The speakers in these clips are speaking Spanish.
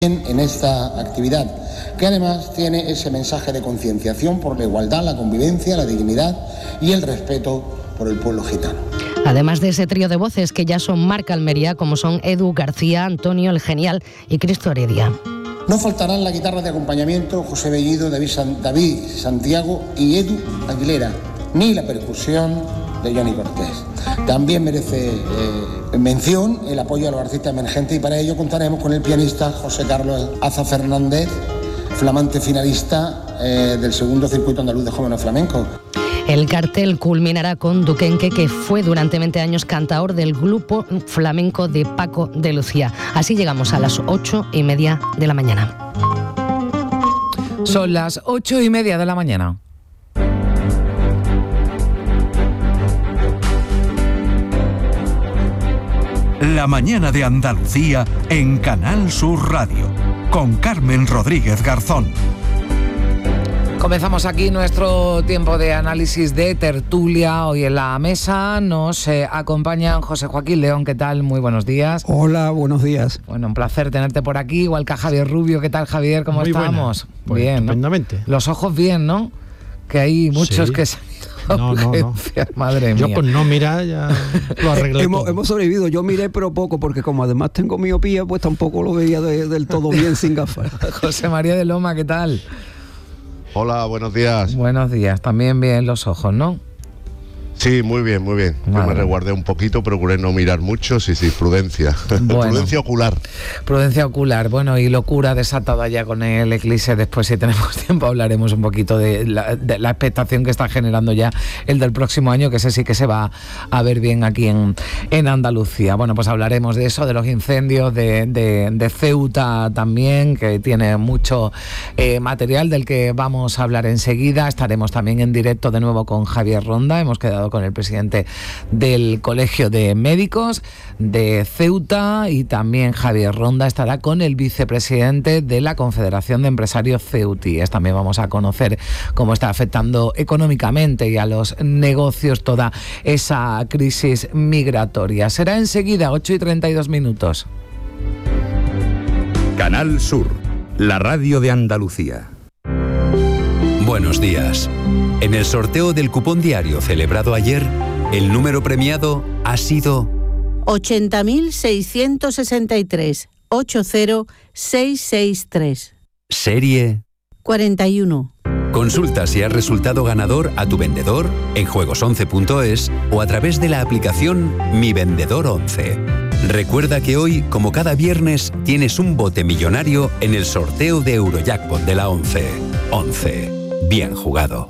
en esta actividad, que además tiene ese mensaje de concienciación por la igualdad, la convivencia, la dignidad y el respeto por el pueblo gitano. Además de ese trío de voces que ya son marca Almería, como son Edu García, Antonio el Genial y Cristo Heredia. No faltarán la guitarra de acompañamiento José Bellido, David Santiago y Edu Aguilera, ni la percusión de Johnny Cortés. También merece mención el apoyo a los artistas emergentes y para ello contaremos con el pianista José Carlos Aza Fernández, flamante finalista del segundo circuito andaluz de jóvenes flamencos. El cartel culminará con Duquenque, que fue durante 20 años cantaor del grupo flamenco de Paco de Lucía. Así llegamos a las 8:30 de la mañana. Son las 8:30 de la mañana. La mañana de Andalucía en Canal Sur Radio, con Carmen Rodríguez Garzón. Comenzamos aquí nuestro tiempo de análisis de tertulia. Hoy en la mesa nos acompañan José Joaquín León. ¿Qué tal? Muy buenos días. Hola, buenos días. Bueno, un placer tenerte por aquí, igual que a Javier Rubio. ¿Qué tal, Javier? ¿Cómo estamos? Pues bien, estupendamente. ¿no? Los ojos bien, ¿no? Que hay muchos que se han ido a urgencias. Madre mía. Yo con no mirar ya lo arreglé todo. Hemos sobrevivido. Yo miré pero poco, porque como además tengo miopía, pues tampoco lo veía del todo bien sin gafas. José María de Loma, ¿qué tal? Hola, buenos días. Buenos días, también bien los ojos, ¿no? Sí, muy bien, muy bien. Yo me resguardé un poquito, procuré no mirar mucho, sí, prudencia. Bueno, prudencia ocular. Prudencia ocular, bueno, y locura desatada ya con el eclipse. Después, si tenemos tiempo, hablaremos un poquito de la expectación que está generando ya el del próximo año, que ese sí que se va a ver bien aquí en Andalucía. Bueno, pues hablaremos de eso, de los incendios, de Ceuta también, que tiene mucho material del que vamos a hablar enseguida. Estaremos también en directo de nuevo con Javier Ronda. Hemos quedado con el presidente del Colegio de Médicos de Ceuta, y también Javier Ronda estará con el vicepresidente de la Confederación de Empresarios Ceutíes. También vamos a conocer cómo está afectando económicamente y a los negocios toda esa crisis migratoria. Será enseguida, 8:32. Canal Sur, la radio de Andalucía. Buenos días. En el sorteo del cupón diario celebrado ayer, el número premiado ha sido 80.663, 80663. Serie 41. Consulta si has resultado ganador a tu vendedor en juegos11.es o a través de la aplicación Mi Vendedor 11. Recuerda que hoy, como cada viernes, tienes un bote millonario en el sorteo de Eurojackpot de la 11. 11. Bien jugado.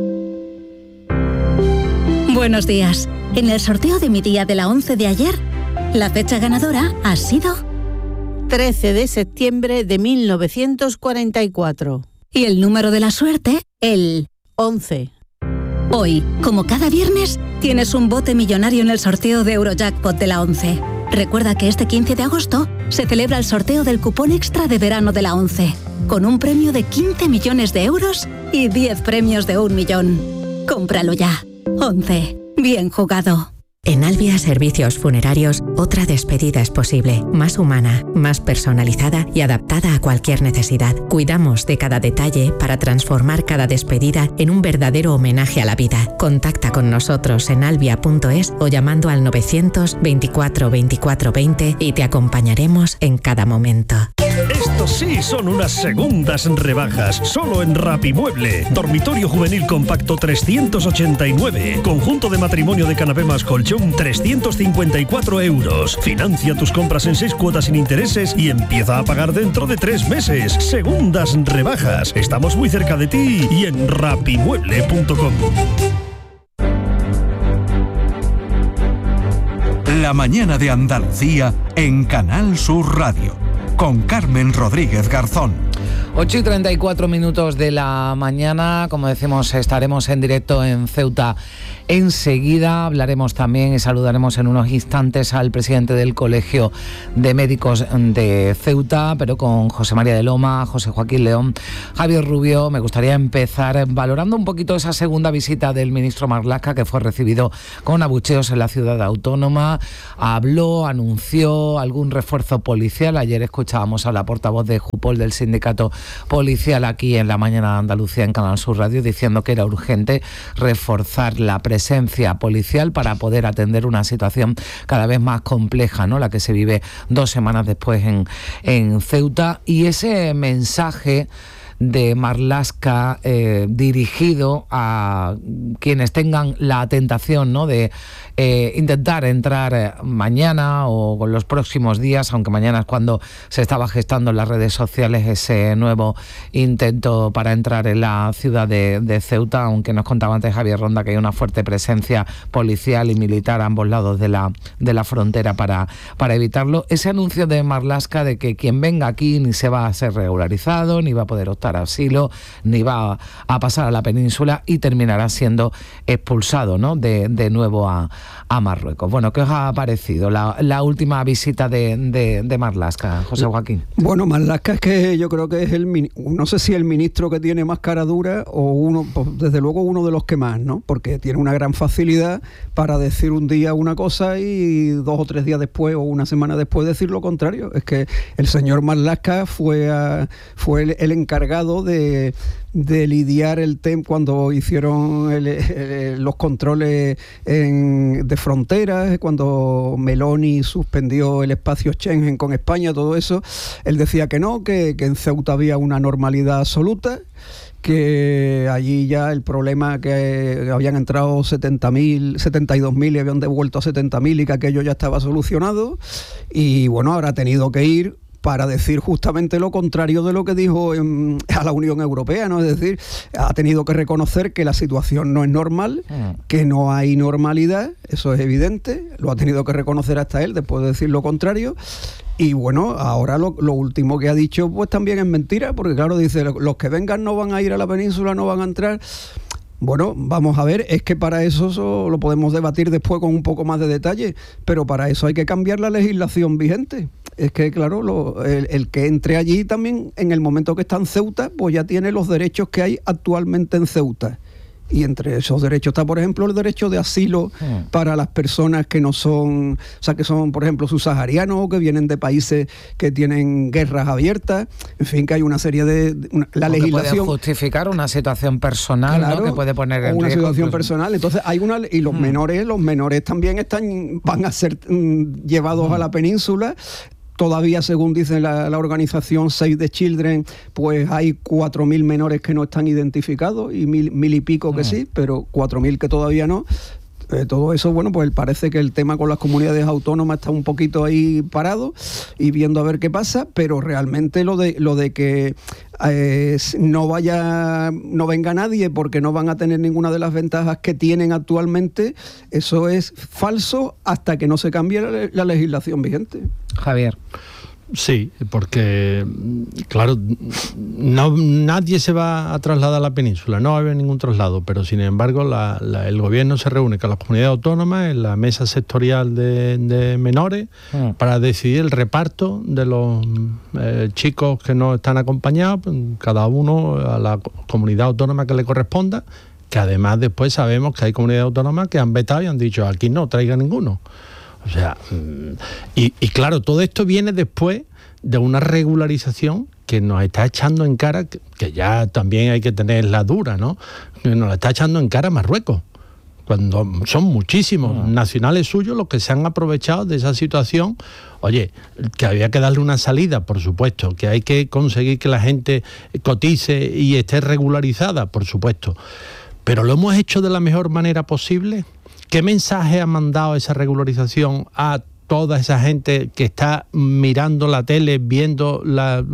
Buenos días. En el sorteo de mi día de la 11 de ayer, la fecha ganadora ha sido 13 de septiembre de 1944. Y el número de la suerte, el 11. Hoy, como cada viernes, tienes un bote millonario en el sorteo de Eurojackpot de la 11. Recuerda que este 15 de agosto se celebra el sorteo del cupón extra de verano de la 11, con un premio de 15 millones de euros y 10 premios de 1 millón. Cómpralo ya. 11. Bien jugado. En Albia Servicios Funerarios, otra despedida es posible, más humana, más personalizada y adaptada a cualquier necesidad. Cuidamos de cada detalle para transformar cada despedida en un verdadero homenaje a la vida. Contacta con nosotros en albia.es o llamando al 924 24 20 y te acompañaremos en cada momento. Estos sí son unas segundas rebajas, solo en Rapimueble. Dormitorio juvenil compacto 389. Conjunto de matrimonio de canapé más colchón 354 euros. Financia tus compras en 6 cuotas sin intereses y empieza a pagar dentro de 3 meses. Segundas rebajas. Estamos muy cerca de ti y en rapimueble.com. La mañana de Andalucía en Canal Sur Radio, con Carmen Rodríguez Garzón. 8:34 de la mañana, como decimos, estaremos en directo en Ceuta enseguida. Hablaremos también y saludaremos en unos instantes al presidente del Colegio de Médicos de Ceuta, pero con José María de Loma, José Joaquín León, Javier Rubio. Me gustaría empezar valorando un poquito esa segunda visita del ministro Marlaska, que fue recibido con abucheos en la ciudad autónoma. Habló, anunció algún refuerzo policial. Ayer escuchábamos a la portavoz de Jupol del sindicato policial aquí en La Mañana de Andalucía en Canal Sur Radio, diciendo que era urgente reforzar la presencia policial para poder atender una situación cada vez más compleja, ¿no?, la que se vive 2 semanas después en Ceuta. Y ese mensaje de Marlaska dirigido a quienes tengan la tentación, ¿no?, de intentar entrar mañana o con los próximos días, aunque mañana es cuando se estaba gestando en las redes sociales ese nuevo intento para entrar en la ciudad de Ceuta, aunque nos contaba antes Javier Ronda que hay una fuerte presencia policial y militar a ambos lados de la frontera para evitarlo. Ese anuncio de Marlaska de que quien venga aquí ni se va a ser regularizado, ni va a poder optar a asilo, ni va a pasar a la península y terminará siendo expulsado, ¿no?, de nuevo a Marruecos. Bueno, ¿qué os ha parecido la última visita de Marlaska, José Joaquín? Bueno, Marlaska es que yo creo que es no sé si el ministro que tiene más cara dura o uno, pues desde luego uno de los que más, ¿no? Porque tiene una gran facilidad para decir un día una cosa y 2 o 3 días después o una semana después decir lo contrario. Es que el señor Marlaska fue el encargado de lidiar el tema cuando hicieron los controles de fronteras, cuando Meloni suspendió el espacio Schengen con España, todo eso. Él decía que no, que en Ceuta había una normalidad absoluta, que allí ya el problema que habían entrado 72.000 y habían devuelto a 70.000 y que aquello ya estaba solucionado. Y bueno, ahora ha tenido que ir para decir justamente lo contrario de lo que dijo a la Unión Europea, ¿no? Es decir, ha tenido que reconocer que la situación no es normal, que no hay normalidad, eso es evidente, lo ha tenido que reconocer hasta él después de decir lo contrario. Y bueno, ahora lo último que ha dicho pues también es mentira, porque claro, dice, los que vengan no van a ir a la península, no van a entrar. Bueno, vamos a ver, es que para eso lo podemos debatir después con un poco más de detalle, pero para eso hay que cambiar la legislación vigente. Es que, claro, el que entre allí también, en el momento que está en Ceuta, pues ya tiene los derechos que hay actualmente en Ceuta. Y entre esos derechos está, por ejemplo, el derecho de asilo para las personas que no son, o sea, que son, por ejemplo, subsaharianos o que vienen de países que tienen guerras abiertas. En fin, que hay una serie la legislación puede justificar una situación personal, claro, ¿no?, que puede poner en una riesgo situación personal. Entonces hay y los menores también van a ser llevados a la península. Todavía, según dice la organización Save the Children, pues hay 4.000 menores que no están identificados y 1.000 y pico que sí, pero 4.000 que todavía no. Todo eso, bueno, pues parece que el tema con las comunidades autónomas está un poquito ahí parado y viendo a ver qué pasa, pero realmente lo de que no venga nadie porque no van a tener ninguna de las ventajas que tienen actualmente, eso es falso hasta que no se cambie la legislación vigente. Javier. Sí, porque, claro, nadie se va a trasladar a la península, no va a haber ningún traslado, pero sin embargo el gobierno se reúne con las comunidades autónomas en la mesa sectorial de menores para decidir el reparto de los chicos que no están acompañados, cada uno a la comunidad autónoma que le corresponda, que además después sabemos que hay comunidades autónomas que han vetado y han dicho aquí no traiga ninguno. O sea, y claro, todo esto viene después de una regularización que nos está echando en cara, que ya también hay que tenerla dura, ¿no? Que nos la está echando en cara Marruecos, cuando son muchísimos nacionales suyos los que se han aprovechado de esa situación. Oye, que había que darle una salida, por supuesto, que hay que conseguir que la gente cotice y esté regularizada, por supuesto, pero lo hemos hecho de la mejor manera posible. ¿Qué mensaje ha mandado esa regularización a toda esa gente que está mirando la tele, viendo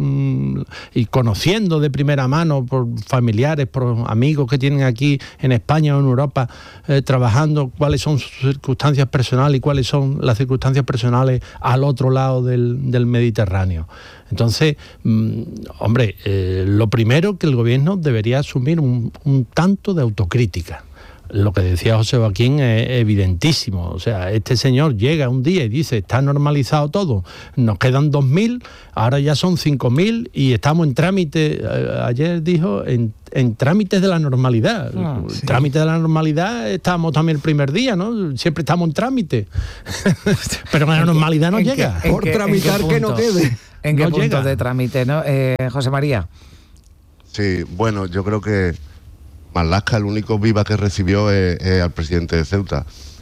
y conociendo de primera mano por familiares, por amigos que tienen aquí en España o en Europa, trabajando, cuáles son sus circunstancias personales y cuáles son las circunstancias personales al otro lado del Mediterráneo. Entonces, hombre, lo primero que el gobierno debería asumir un tanto de autocrítica. Lo que decía José Joaquín es evidentísimo. O sea, este señor llega un día y dice, está normalizado todo, nos quedan 2.000, ahora ya son 5.000 y estamos en trámite, ayer dijo, en trámites de la normalidad. Sí. Trámite de la normalidad estábamos también el primer día, ¿no? Siempre estamos en trámite. Pero la normalidad no llega. Por tramitar que no quede. ¿En qué No punto llega. de trámite, no? José María. Sí, bueno, yo creo que Marlaska, el único viva que recibió es al presidente de Ceuta.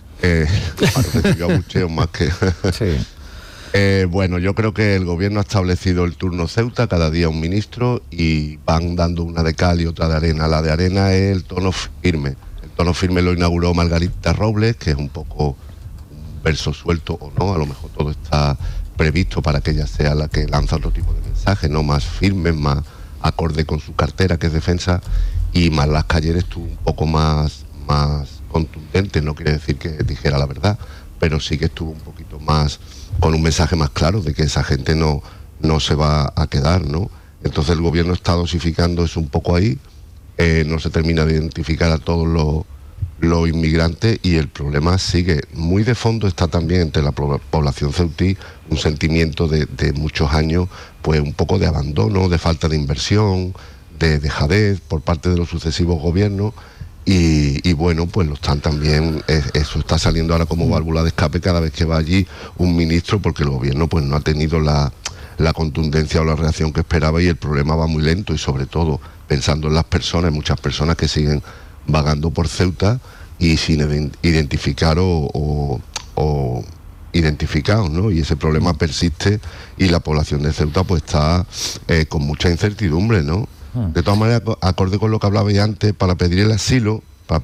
Recibió abucheos más que... Sí. Bueno, yo creo que el gobierno ha establecido el turno Ceuta, cada día un ministro, y van dando una de cal y otra de arena. La de arena es el tono firme. El tono firme lo inauguró Margarita Robles, que es un poco un verso suelto o no, a lo mejor todo está previsto para que ella sea la que lanza otro tipo de mensajes, ¿no? Más firmes, más acorde con su cartera, que es defensa. Y Marlaska ayer estuvo un poco más contundente, no quiere decir que dijera la verdad, pero sí que estuvo un poquito más, con un mensaje más claro de que esa gente no se va a quedar, ¿no? Entonces el gobierno está dosificando eso un poco ahí, no se termina de identificar a todos los inmigrantes y el problema sigue. Muy de fondo está también entre la población ceutí un sentimiento de muchos años, pues un poco de abandono, de falta de inversión, de dejadez por parte de los sucesivos gobiernos y bueno, pues lo están también, eso está saliendo ahora como válvula de escape cada vez que va allí un ministro, porque el gobierno pues no ha tenido la contundencia o la reacción que esperaba y el problema va muy lento y sobre todo pensando en las personas, hay muchas personas que siguen vagando por Ceuta y sin identificar o identificados, ¿no? Y ese problema persiste y la población de Ceuta pues está con mucha incertidumbre, ¿no? De todas maneras, acorde con lo que hablaba ya antes, para pedir el asilo,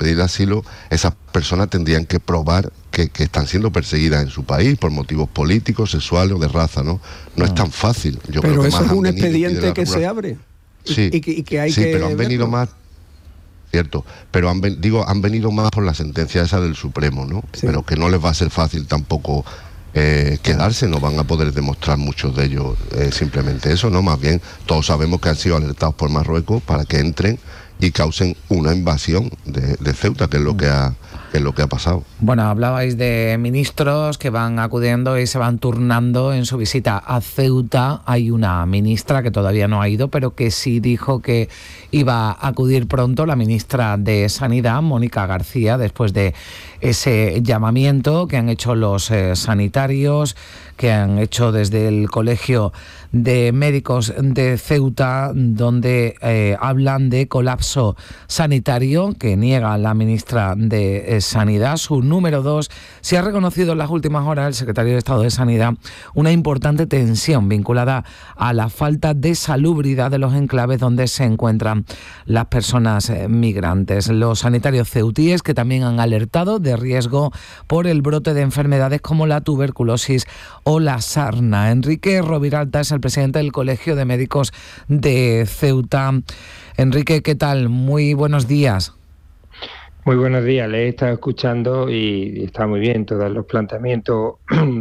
esas personas tendrían que probar que están siendo perseguidas en su país por motivos políticos, sexuales o de raza, ¿no? No es tan fácil. Yo pero creo que eso más es un han venido expediente que se abre. Sí, y que hay sí, que pero han venido verlo. más, cierto, pero han venido más por la sentencia esa del Supremo, ¿no? Sí. Pero que no les va a ser fácil tampoco quedarse, no van a poder demostrar muchos de ellos simplemente eso, ¿no? Más bien, todos sabemos que han sido alertados por Marruecos para que entren y causen una invasión de Ceuta, que es lo que ha pasado. Bueno, hablabais de ministros que van acudiendo y se van turnando en su visita a Ceuta. Hay una ministra que todavía no ha ido, pero que sí dijo que iba a acudir pronto, la ministra de Sanidad, Mónica García, después de ese llamamiento que han hecho los sanitarios, que han hecho desde el Colegio de Médicos de Ceuta, donde hablan de colapso sanitario que niega la ministra de Sanidad. Su número 2, se ha reconocido en las últimas horas el secretario de Estado de Sanidad una importante tensión vinculada a la falta de salubridad de los enclaves donde se encuentran las personas migrantes. Los sanitarios ceutíes que también han alertado de riesgo por el brote de enfermedades como la tuberculosis o la sarna. Enrique Roviralta es el presidente del Colegio de Médicos de Ceuta. Enrique, ¿qué tal? Muy buenos días. Muy buenos días, le he estado escuchando y está muy bien todos los planteamientos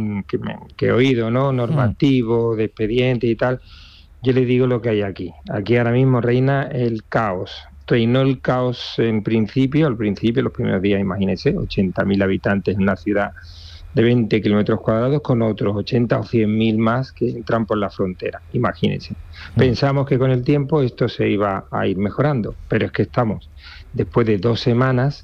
que he oído, ¿no? Normativos, de expedientes y tal. Yo le digo lo que hay aquí. Aquí ahora mismo reina el caos. Reinó el caos al principio, los primeros días, imagínense, 80.000 habitantes en una ciudad de 20 kilómetros cuadrados con otros 80 o 100.000 más que entran por la frontera, imagínense. Pensamos que con el tiempo esto se iba a ir mejorando, pero es que estamos después de 2 semanas,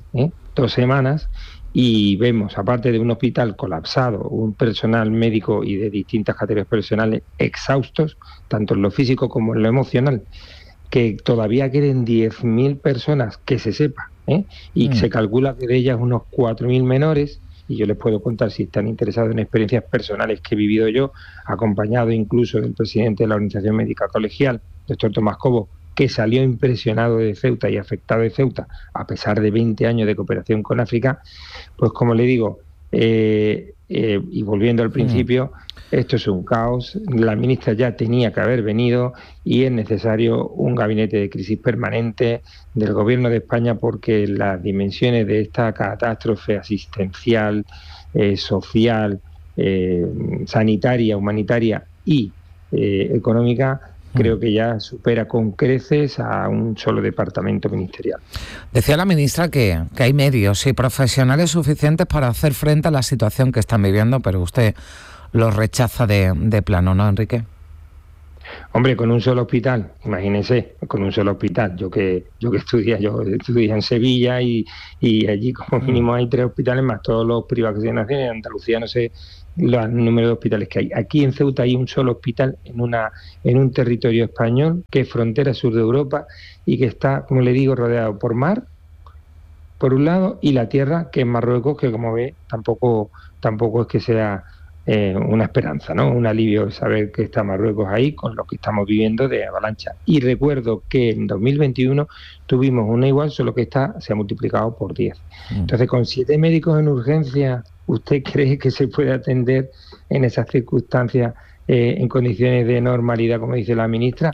y vemos, aparte de un hospital colapsado, un personal médico y de distintas categorías profesionales exhaustos, tanto en lo físico como en lo emocional, que todavía queden 10.000 personas, que se sepa, y se calcula que de ellas unos 4.000 menores, y yo les puedo contar, si están interesados en experiencias personales que he vivido yo, acompañado incluso del presidente de la Organización Médica Colegial, doctor Tomás Cobo, que salió impresionado de Ceuta y afectado de Ceuta, a pesar de 20 años de cooperación con África. Pues como le digo, Y volviendo al principio, esto es un caos. La ministra ya tenía que haber venido y es necesario un gabinete de crisis permanente del Gobierno de España, porque las dimensiones de esta catástrofe asistencial, social, sanitaria, humanitaria y económica, creo que ya supera con creces a un solo departamento ministerial. Decía la ministra que hay medios y profesionales suficientes para hacer frente a la situación que están viviendo, pero usted los rechaza de plano, ¿no, Enrique? Hombre, con un solo hospital, imagínense, con un solo hospital. Yo estudié en Sevilla y allí como mínimo hay 3 hospitales más todos los privados que se hacen. En Andalucía no sé los números de hospitales que hay. Aquí en Ceuta hay un solo hospital en un territorio español que es frontera sur de Europa y que está, como le digo, rodeado por mar, por un lado, y la tierra, que es Marruecos, que como ve tampoco es que sea una esperanza, ¿no? Un alivio saber que está Marruecos ahí con lo que estamos viviendo de avalancha. Y recuerdo que en 2021 tuvimos una igual, solo que se ha multiplicado por 10. Entonces, con 7 médicos en urgencia, ¿usted cree que se puede atender en esas circunstancias en condiciones de normalidad, como dice la ministra,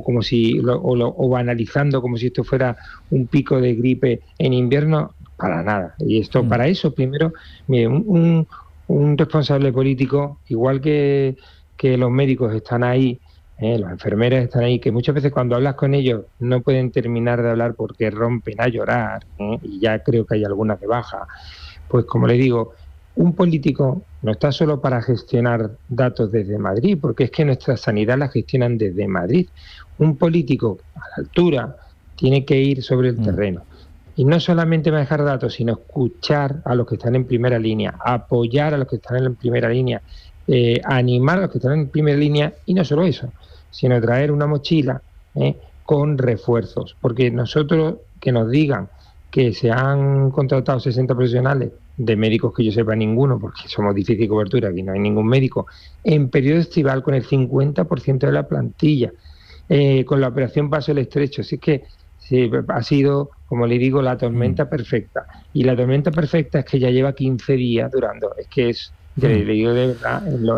o banalizando como si esto fuera un pico de gripe en invierno? Para nada. Y esto, para eso, primero, mire, un responsable político, igual que los médicos están ahí, las enfermeras están ahí, que muchas veces cuando hablas con ellos no pueden terminar de hablar porque rompen a llorar, y ya creo que hay algunas de baja. Pues como le digo, un político no está solo para gestionar datos desde Madrid, porque es que nuestra sanidad la gestionan desde Madrid. Un político a la altura tiene que ir sobre el terreno. Y no solamente manejar datos, sino escuchar a los que están en primera línea, apoyar a los que están en primera línea, animar a los que están en primera línea, y no solo eso, sino traer una mochila con refuerzos. Porque nosotros, que nos digan que se han contratado 60 profesionales, de médicos que yo sepa ninguno, porque somos difícil cobertura, aquí no hay ningún médico, en periodo estival con el 50% de la plantilla, con la operación Paso el Estrecho. Así que sí, ha sido, como le digo, la tormenta perfecta. Y la tormenta perfecta es que ya lleva 15 días durando. Es que es, le digo de verdad, en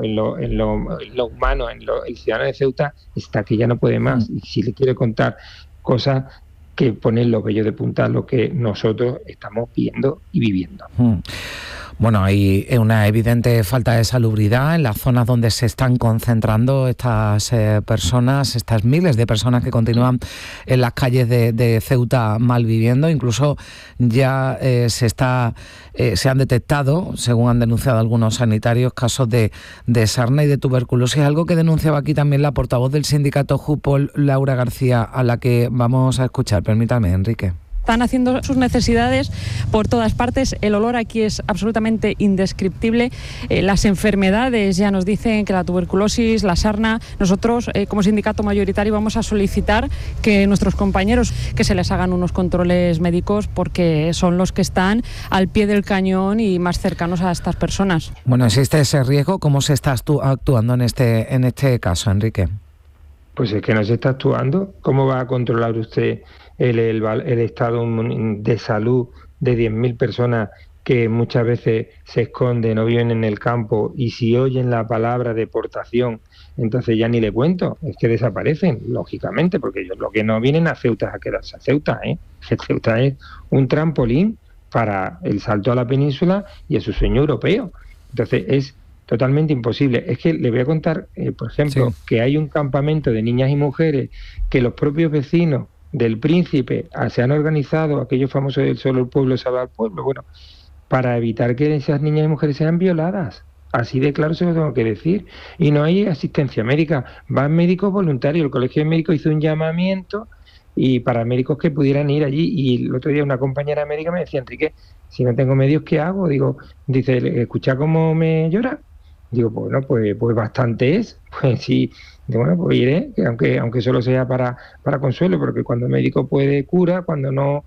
lo humano, el ciudadano de Ceuta está que ya no puede más. Y si le quiere contar cosas que ponen los vellos de punta, lo que nosotros estamos viendo y viviendo. Bueno, hay una evidente falta de salubridad en las zonas donde se están concentrando estas personas, estas miles de personas que continúan en las calles de Ceuta malviviendo. Incluso ya se han detectado, según han denunciado algunos sanitarios, casos de sarna y de tuberculosis, algo que denunciaba aquí también la portavoz del sindicato JUPOL, Laura García, a la que vamos a escuchar. Permítame, Enrique. Están haciendo sus necesidades por todas partes. El olor aquí es absolutamente indescriptible. Las enfermedades ya nos dicen que la tuberculosis, la sarna. Nosotros, como sindicato mayoritario, vamos a solicitar que nuestros compañeros que se les hagan unos controles médicos, porque son los que están al pie del cañón y más cercanos a estas personas. Bueno, ¿existe ese riesgo? ¿Cómo se está actuando en este caso, Enrique? Pues es que no se está actuando. ¿Cómo va a controlar usted el estado de salud de 10.000 personas que muchas veces se esconden o viven en el campo, y si oyen la palabra deportación, entonces ya ni le cuento? Es que desaparecen, lógicamente, porque ellos lo que no vienen a Ceuta es a quedarse a Ceuta, Ceuta es un trampolín para el salto a la península y a su sueño europeo. Entonces es totalmente imposible. Es que le voy a contar, por ejemplo, que hay un campamento de niñas y mujeres que los propios vecinos del Príncipe se han organizado, aquellos famosos del solo el pueblo salva al pueblo, bueno, para evitar que esas niñas y mujeres sean violadas. Así de claro se lo tengo que decir. Y no hay asistencia médica, van médicos voluntarios. El Colegio de Médicos hizo un llamamiento y para médicos que pudieran ir allí, y el otro día una compañera médica me decía: Enrique, si no tengo medios, ¿qué hago? Dice, ¿escucha cómo me llora? Digo, bueno, pues bastante es. Pues sí, bueno, pues iré, aunque solo sea para consuelo, porque cuando el médico puede cura, cuando no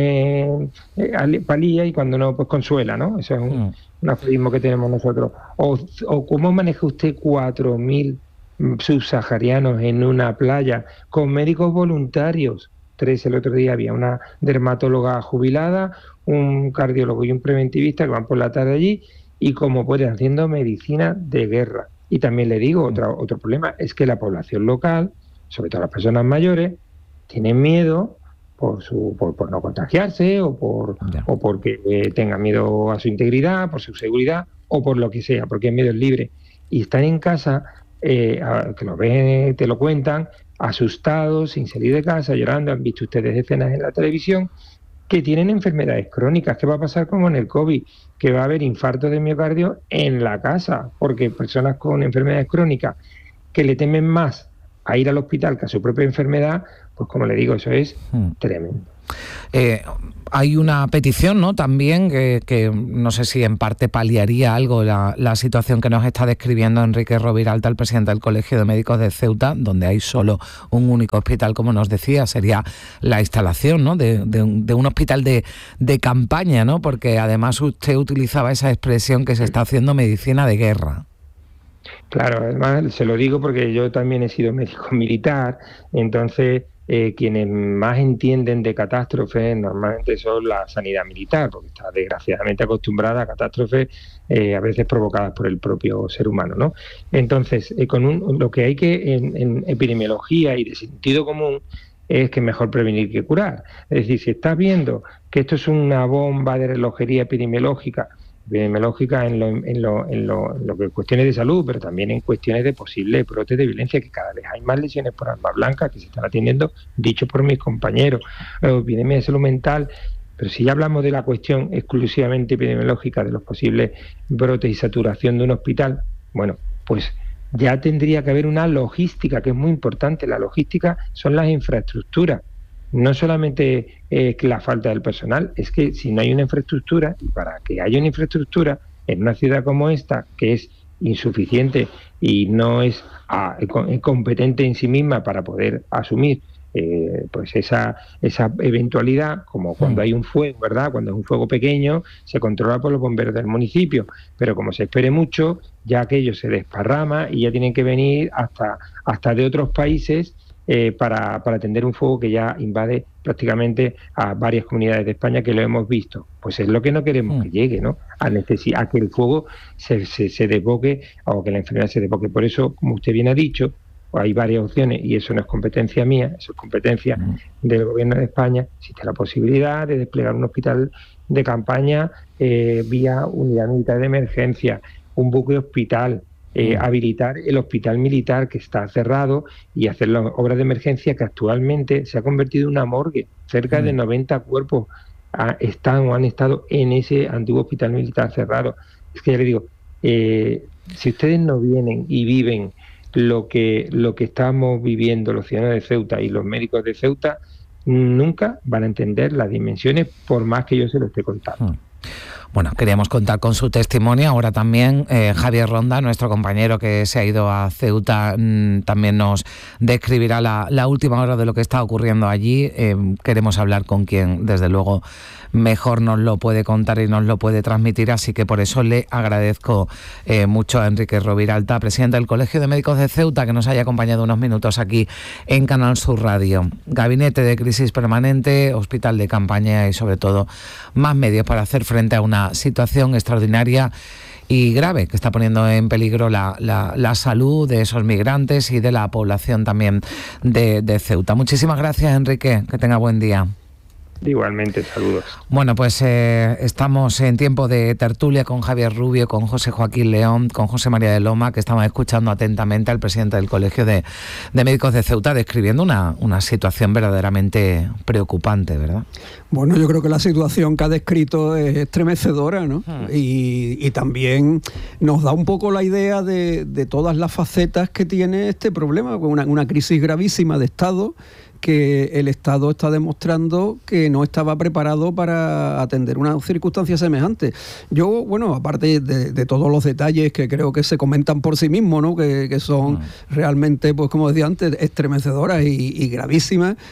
palía, y cuando no, pues consuela, ¿no? Eso es un aforismo que tenemos nosotros. O ¿cómo maneja usted 4.000 subsaharianos en una playa con médicos voluntarios 3 el otro día había una dermatóloga jubilada, un cardiólogo y un preventivista que van por la tarde allí, y como pueden, haciendo medicina de guerra. Y también le digo, otro problema es que la población local, sobre todo las personas mayores, tienen miedo por no contagiarse o porque tengan miedo a su integridad, por su seguridad o por lo que sea, porque el miedo es libre. Y están en casa, que lo ven, te lo cuentan, asustados, sin salir de casa, llorando. Han visto ustedes escenas en la televisión que tienen enfermedades crónicas. ¿Qué va a pasar como en el COVID? Que va a haber infarto de miocardio en la casa, porque personas con enfermedades crónicas que le temen más a ir al hospital que a su propia enfermedad, pues como le digo, eso es tremendo. Hay una petición, ¿no?, también que no sé si en parte paliaría algo la situación que nos está describiendo Enrique Roviralta, el presidente del Colegio de Médicos de Ceuta, donde hay solo un único hospital, como nos decía, sería la instalación, ¿no?, de un hospital de campaña, ¿no?, porque además usted utilizaba esa expresión que se está haciendo medicina de guerra. Claro, además se lo digo porque yo también he sido médico militar, entonces quienes más entienden de catástrofes normalmente son la sanidad militar, porque está desgraciadamente acostumbrada a catástrofes a veces provocadas por el propio ser humano, ¿no? Entonces, lo que hay que en epidemiología y de sentido común es que mejor prevenir que curar. Es decir, si estás viendo que esto es una bomba de relojería epidemiológica en lo que cuestiones de salud, pero también en cuestiones de posibles brotes de violencia, que cada vez hay más lesiones por arma blanca que se están atendiendo, dicho por mis compañeros, epidemia de salud mental. Pero si ya hablamos de la cuestión exclusivamente epidemiológica de los posibles brotes y saturación de un hospital, bueno, pues ya tendría que haber una logística, que es muy importante. La logística son las infraestructuras. No solamente la falta del personal, es que si no hay una infraestructura, y para que haya una infraestructura en una ciudad como esta, que es insuficiente y no es competente en sí misma para poder asumir pues esa eventualidad, como cuando hay un fuego, ¿verdad? Cuando es un fuego pequeño, se controla por los bomberos del municipio, pero como se espere mucho, ya aquello se desparrama y ya tienen que venir hasta de otros países para atender un fuego que ya invade prácticamente a varias comunidades de España, que lo hemos visto. Pues es lo que no queremos que llegue, ¿no? A que el fuego se desboque o que la enfermedad se desboque. Por eso, como usted bien ha dicho, hay varias opciones y eso no es competencia mía, eso es competencia del Gobierno de España. Existe la posibilidad de desplegar un hospital de campaña vía unidad militar de emergencia, un buque hospital, habilitar el hospital militar que está cerrado y hacer las obras de emergencia, que actualmente se ha convertido en una morgue. Cerca de 90 cuerpos están o han estado en ese antiguo hospital militar cerrado. Es que ya le digo, si ustedes no vienen y viven lo que estamos viviendo los ciudadanos de Ceuta y los médicos de Ceuta, nunca van a entender las dimensiones, por más que yo se lo esté contando. Bueno, queríamos contar con su testimonio. Ahora también Javier Ronda, nuestro compañero que se ha ido a Ceuta, también nos describirá la última hora de lo que está ocurriendo allí. Queremos hablar con quien, desde luego, mejor nos lo puede contar y nos lo puede transmitir, así que por eso le agradezco mucho a Enrique Roviralta, presidente del Colegio de Médicos de Ceuta, que nos haya acompañado unos minutos aquí en Canal Sur Radio. Gabinete de crisis permanente, hospital de campaña y sobre todo más medios para hacer frente a una situación extraordinaria y grave que está poniendo en peligro la salud de esos migrantes y de la población también de Ceuta. Muchísimas gracias, Enrique, que tenga buen día. Igualmente, saludos. Bueno, pues estamos en tiempo de tertulia con Javier Rubio, con José Joaquín León, con José María de Loma, que estamos escuchando atentamente al presidente del Colegio de Médicos de Ceuta, describiendo una situación verdaderamente preocupante, ¿verdad? Bueno, yo creo que la situación que ha descrito es estremecedora, ¿no? Y también nos da un poco la idea de todas las facetas que tiene este problema, una crisis gravísima de Estado, que el Estado está demostrando que no estaba preparado para atender una circunstancia semejante. Yo, bueno, aparte de todos los detalles que creo que se comentan por sí mismos, ¿no? Que son realmente, pues como decía antes, estremecedoras y gravísimas,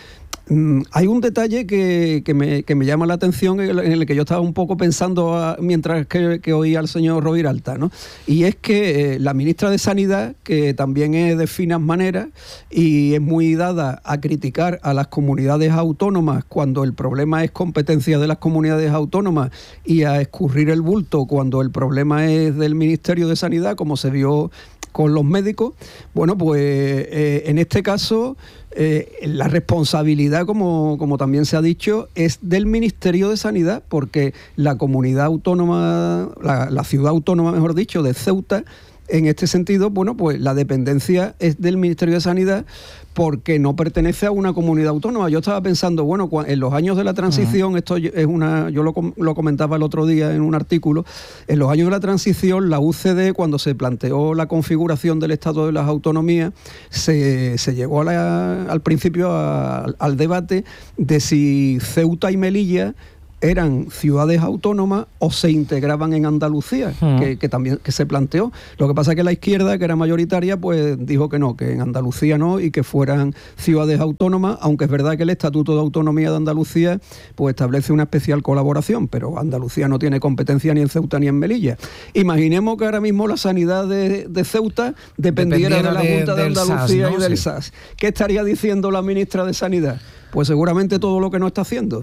Hay un detalle que me llama la atención, en el que yo estaba un poco pensando mientras que oía al señor Roviralta, ¿no? Y es que la ministra de Sanidad, que también es de finas maneras y es muy dada a criticar a las comunidades autónomas cuando el problema es competencia de las comunidades autónomas y a escurrir el bulto cuando el problema es del Ministerio de Sanidad, como se vio con los médicos, bueno, pues en este caso la responsabilidad, como también se ha dicho, es del Ministerio de Sanidad, porque la comunidad autónoma, la ciudad autónoma, mejor dicho, de Ceuta, en este sentido, bueno, pues la dependencia es del Ministerio de Sanidad porque no pertenece a una comunidad autónoma. Yo estaba pensando, bueno, en los años de la transición, esto es yo lo comentaba el otro día en un artículo, en los años de la transición, la UCD, cuando se planteó la configuración del Estado de las Autonomías, se llegó al principio al debate de si Ceuta y Melilla eran ciudades autónomas o se integraban en Andalucía, que también se planteó. Lo que pasa es que la izquierda, que era mayoritaria, pues dijo que no, que en Andalucía no, y que fueran ciudades autónomas, aunque es verdad que el Estatuto de Autonomía de Andalucía pues establece una especial colaboración, pero Andalucía no tiene competencia ni en Ceuta ni en Melilla. Imaginemos que ahora mismo la sanidad de Ceuta dependiera de la Junta de Andalucía SAS, ¿no? Y del SAS. ¿Qué estaría diciendo la ministra de Sanidad? Pues seguramente todo lo que no está haciendo.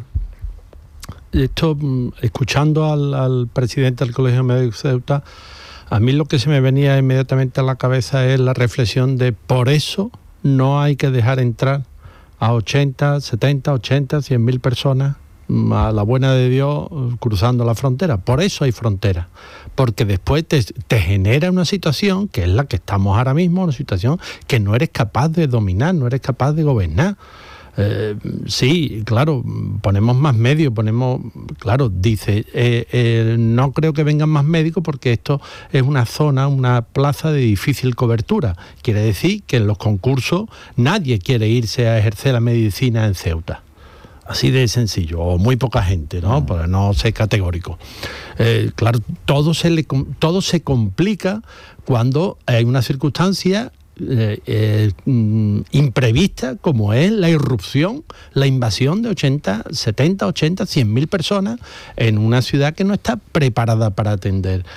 Esto, escuchando al presidente del Colegio Médico de Ceuta, a mí lo que se me venía inmediatamente a la cabeza es la reflexión de por eso no hay que dejar entrar a 80, 70, 80, 100.000 personas a la buena de Dios cruzando la frontera. Por eso hay frontera, porque después te genera una situación que es la que estamos ahora mismo, una situación que no eres capaz de dominar, no eres capaz de gobernar. Sí, claro, ponemos más medios, claro, dice, no creo que vengan más médicos porque esto es una zona, una plaza de difícil cobertura. Quiere decir que en los concursos nadie quiere irse a ejercer la medicina en Ceuta. Así de sencillo, o muy poca gente, ¿no? Para no ser categórico. Claro, todo se complica cuando hay una circunstancia imprevista, como es la irrupción, la invasión de 80, 70, 80, 100.000 personas en una ciudad que no está preparada para atender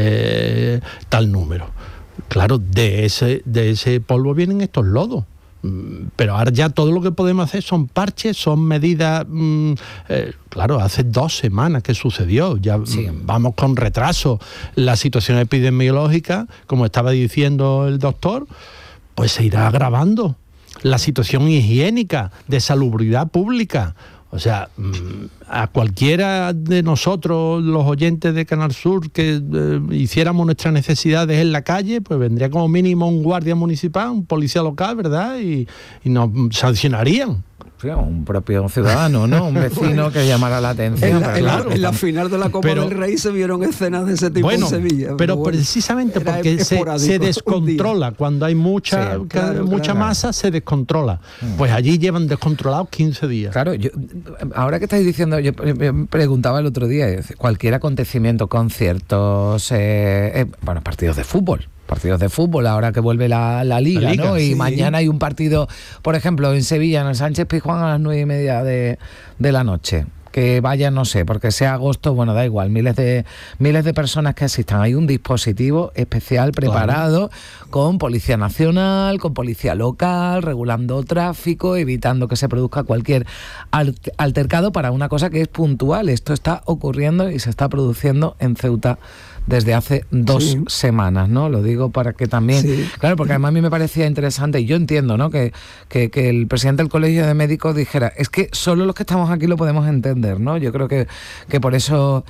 tal número. Claro, de ese polvo vienen estos lodos. Pero ahora ya todo lo que podemos hacer son parches, son medidas. Claro, hace 2 semanas que sucedió, ya vamos con retraso. La situación epidemiológica, como estaba diciendo el doctor, pues se irá agravando. La situación higiénica, de salubridad pública. O sea, a cualquiera de nosotros, los oyentes de Canal Sur, que hiciéramos nuestras necesidades en la calle, pues vendría como mínimo un guardia municipal, un policía local, ¿verdad? Y nos sancionarían. Un propio ciudadano, ¿no? Un vecino que llamara la atención. En la final de la Copa del Rey se vieron escenas de ese tipo en Sevilla. Pero precisamente porque se descontrola. Cuando hay mucha masa, se descontrola. Pues allí llevan descontrolados 15 días. Claro, ahora que estáis diciendo, yo preguntaba el otro día, cualquier acontecimiento, conciertos, partidos de fútbol, ahora que vuelve la Liga, ¿no? Y mañana hay un partido, por ejemplo, en Sevilla, en el Sánchez Pizjuán, a las 9:30 de la noche. Que vayan, no sé, porque sea agosto, bueno, da igual, miles de personas que asistan. Hay un dispositivo especial preparado, con Policía Nacional, con Policía Local, regulando tráfico, evitando que se produzca cualquier altercado para una cosa que es puntual. Esto está ocurriendo y se está produciendo en Ceuta desde hace 2 semanas, ¿no? Lo digo para que también... Claro, porque además a mí me parecía interesante, y yo entiendo, ¿no? Que el presidente del Colegio de Médicos dijera, es que solo los que estamos aquí lo podemos entender, ¿no? Yo creo que por eso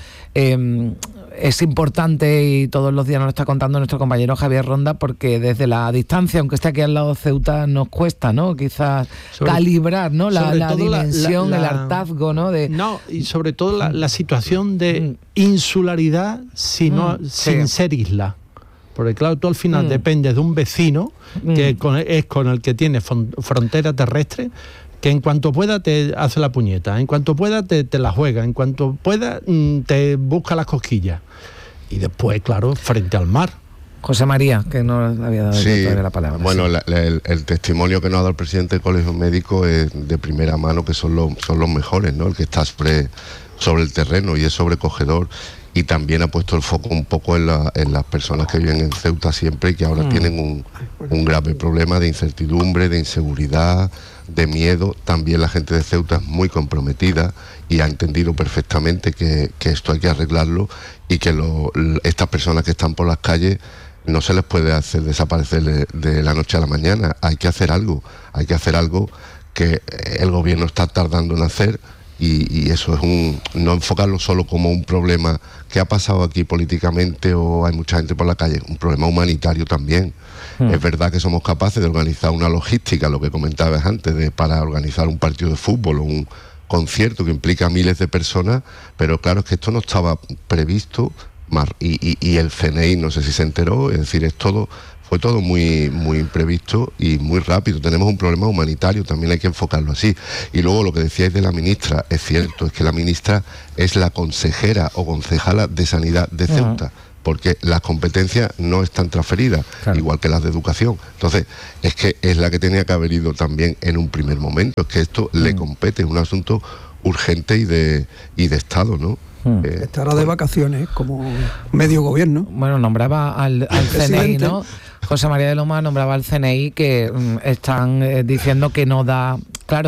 es importante, y todos los días nos lo está contando nuestro compañero Javier Ronda, porque desde la distancia, aunque esté aquí al lado de Ceuta, nos cuesta, ¿no? Quizás calibrar, ¿no? La dimensión, el hartazgo, ¿no? Y sobre todo la situación de insularidad, sin ser isla. Porque claro, tú al final dependes de un vecino que es con el que tienes frontera terrestre, que en cuanto pueda te hace la puñeta, en cuanto pueda te la juega, en cuanto pueda te busca las cosquillas. Y después, claro, frente al mar. José María, que no había dado todavía la palabra. Bueno, el testimonio que nos ha dado el presidente del Colegio Médico es de primera mano, que son los mejores, ¿no? El que está sobre el terreno, y es sobrecogedor. Y también ha puesto el foco un poco en las personas que viven en Ceuta siempre, y que ahora tienen un grave problema de incertidumbre, de inseguridad, de miedo. También la gente de Ceuta es muy comprometida y ha entendido perfectamente que esto hay que arreglarlo, y que estas personas que están por las calles no se les puede hacer desaparecer de la noche a la mañana. Hay que hacer algo que el gobierno está tardando en hacer, y eso es no enfocarlo solo como un problema que ha pasado aquí políticamente o hay mucha gente por la calle, un problema humanitario también. Es verdad que somos capaces de organizar una logística, lo que comentabas antes, para organizar un partido de fútbol o un concierto que implica a miles de personas, pero claro, es que esto no estaba previsto, y el CNI no sé si se enteró. Es decir, fue todo muy, muy imprevisto y muy rápido. Tenemos un problema humanitario, también hay que enfocarlo así. Y luego lo que decíais de la ministra, es cierto, es que la ministra es la consejera o concejala de Sanidad de Ceuta, porque las competencias no están transferidas, igual que las de educación. Entonces, es que es la que tenía que haber ido también en un primer momento. Es que esto le compete, es un asunto urgente y de Estado, ¿no? Estará de vacaciones como medio gobierno. Bueno, nombraba al CNI, ¿no? José María de Loma nombraba al CNI, que están diciendo que no da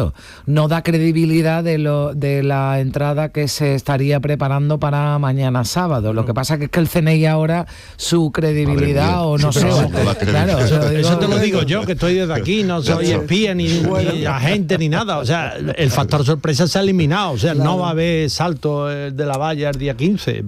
credibilidad de la entrada que se estaría preparando para mañana sábado. Lo que pasa es que el CNI ahora, su credibilidad, o no sé, claro, eso te lo digo yo, que estoy desde aquí, no soy espía ni agente ni nada. O sea, el factor sorpresa se ha eliminado. O sea, no va a haber salto de la valla el día 15.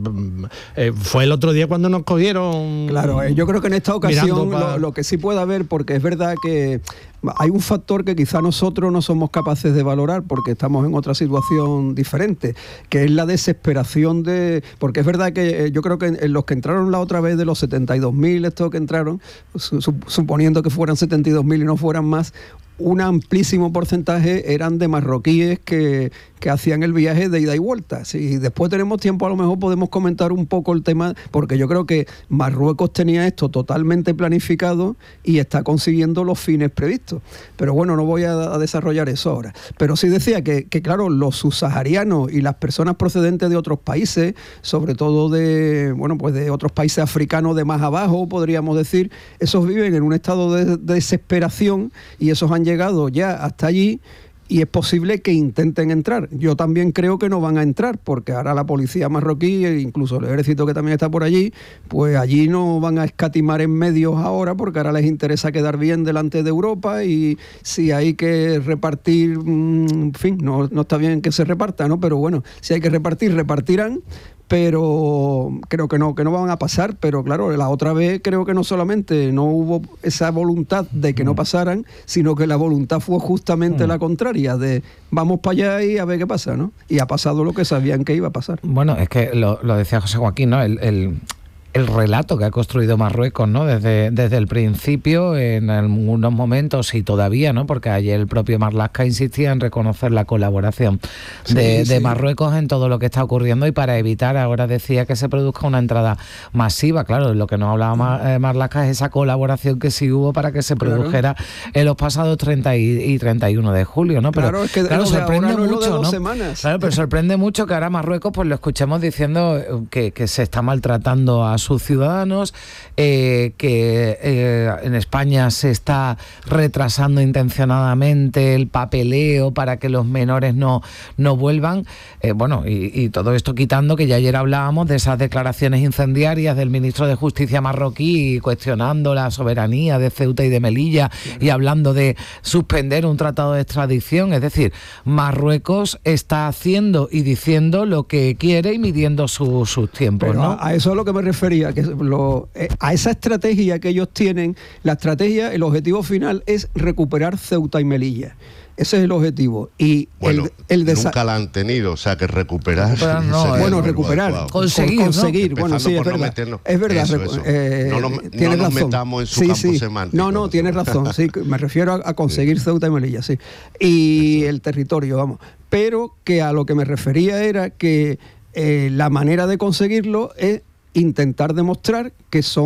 Fue el otro día cuando nos cogieron. Claro, yo creo que en esta ocasión lo que sí puede haber, porque es verdad que hay un factor que quizá nosotros no somos capaces de valorar porque estamos en otra situación diferente, que es la desesperación porque es verdad que yo creo que en los que entraron la otra vez, de los 72.000 estos que entraron, suponiendo que fueran 72.000 y no fueran más, un amplísimo porcentaje eran de marroquíes que hacían el viaje de ida y vuelta. Si después tenemos tiempo, a lo mejor podemos comentar un poco el tema, porque yo creo que Marruecos tenía esto totalmente planificado y está consiguiendo los fines previstos. Pero bueno, no voy a desarrollar eso ahora. Pero sí decía que claro, los subsaharianos y las personas procedentes de otros países, sobre todo de otros países africanos de más abajo, podríamos decir, esos viven en un estado de desesperación, y esos han llegado ya hasta allí, y es posible que intenten entrar. Yo también creo que no van a entrar, porque ahora la policía marroquí, e incluso el ejército que también está por allí, pues allí no van a escatimar en medios ahora, porque ahora les interesa quedar bien delante de Europa, y si hay que repartir, en fin, no está bien que se reparta, ¿no? Pero bueno, si hay que repartir, repartirán. Pero creo que no van a pasar. Pero claro, la otra vez creo que no solamente no hubo esa voluntad de que no pasaran, sino que la voluntad fue justamente la contraria, de vamos para allá y a ver qué pasa, ¿no? Y ha pasado lo que sabían que iba a pasar. Bueno, es que lo decía José Joaquín, ¿no? El relato que ha construido Marruecos, ¿no? Desde el principio, en algunos momentos, y todavía, ¿no? Porque ayer el propio Marlaska insistía en reconocer la colaboración de Marruecos en todo lo que está ocurriendo, y para evitar, ahora decía, que se produzca una entrada masiva. Claro, lo que nos hablaba Marlaska es esa colaboración que sí hubo para que se produjera en los pasados 30 y 31 de julio, ¿no? Pero es que sorprende mucho, ¿no? Semanas. Claro, pero sorprende mucho que ahora Marruecos, pues lo escuchemos diciendo que se está maltratando a sus ciudadanos, que en España se está retrasando intencionadamente el papeleo para que los menores no vuelvan, y todo esto quitando que ya ayer hablábamos de esas declaraciones incendiarias del ministro de Justicia marroquí, cuestionando la soberanía de Ceuta y de Melilla, y hablando de suspender un tratado de extradición. Es decir, Marruecos está haciendo y diciendo lo que quiere y midiendo sus tiempos. Pero ¿no? A eso es a lo que me refería, que a esa estrategia que ellos tienen. La estrategia, el objetivo final es recuperar Ceuta y Melilla. Ese es el objetivo. Y bueno, nunca la han tenido, o sea, que recuperar. Recuperar. Conseguir. Bueno, sí, es verdad. Es verdad. No nos metamos en su campo semántico. No, tienes razón. Sí, me refiero a conseguir Ceuta y Melilla, sí. Y el territorio, vamos. Pero que a lo que me refería era que la manera de conseguirlo es intentar demostrar que son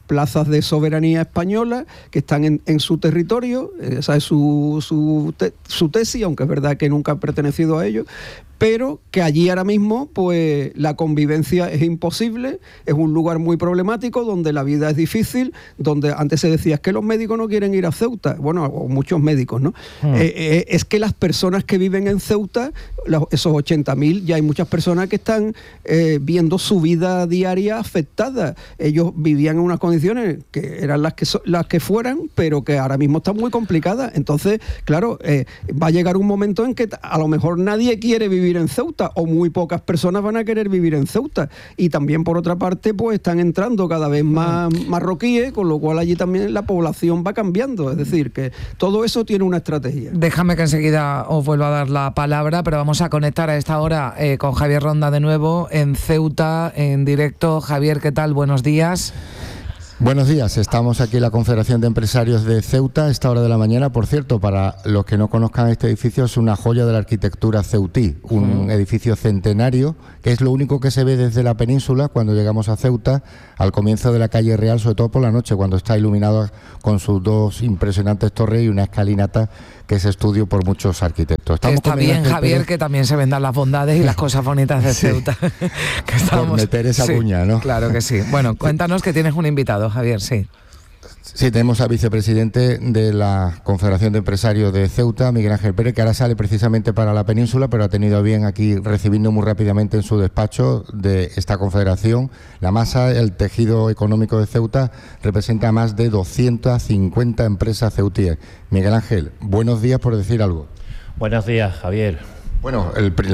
plazas de soberanía española que están en su territorio, esa es su tesis, aunque es verdad que nunca ha pertenecido a ellos, pero que allí ahora mismo pues la convivencia es imposible, es un lugar muy problemático donde la vida es difícil, donde antes se decía es que los médicos no quieren ir a Ceuta, bueno, o muchos médicos, ¿no? Es que las personas que viven en Ceuta, esos 80.000, ya hay muchas personas que están viendo su vida diaria afectada. Ellos vivían en unas condiciones que eran las que fueran, pero que ahora mismo están muy complicadas. Entonces, claro, va a llegar un momento en que a lo mejor nadie quiere vivir en Ceuta, o muy pocas personas van a querer vivir en Ceuta, y también por otra parte pues están entrando cada vez más marroquíes, con lo cual allí también la población va cambiando, es decir, que todo eso tiene una estrategia. Déjame que enseguida os vuelva a dar la palabra, pero vamos a conectar a esta hora con Javier Ronda de nuevo en Ceuta, en directo. Javier, ¿qué tal? Buenos días. Buenos días, estamos aquí en la Confederación de Empresarios de Ceuta a esta hora de la mañana. Por cierto, para los que no conozcan este edificio, es una joya de la arquitectura ceutí, un edificio centenario, que es lo único que se ve desde la península cuando llegamos a Ceuta, al comienzo de la calle Real, sobre todo por la noche, cuando está iluminado con sus dos impresionantes torres y una escalinata que es estudio por muchos arquitectos. Está bien, Javier, que también se vendan las bondades y las cosas bonitas de Ceuta. Que estamos, por meter esa cuña, ¿no? Claro que sí. Bueno, cuéntanos que tienes un invitado, Javier, sí. Sí, tenemos al vicepresidente de la Confederación de Empresarios de Ceuta, Miguel Ángel Pérez, que ahora sale precisamente para la península, pero ha tenido bien aquí recibiendo muy rápidamente en su despacho de esta confederación. La masa, el tejido económico de Ceuta, representa a más de 250 empresas ceutíes. Miguel Ángel, buenos días, por decir algo. Buenos días, Javier. Bueno,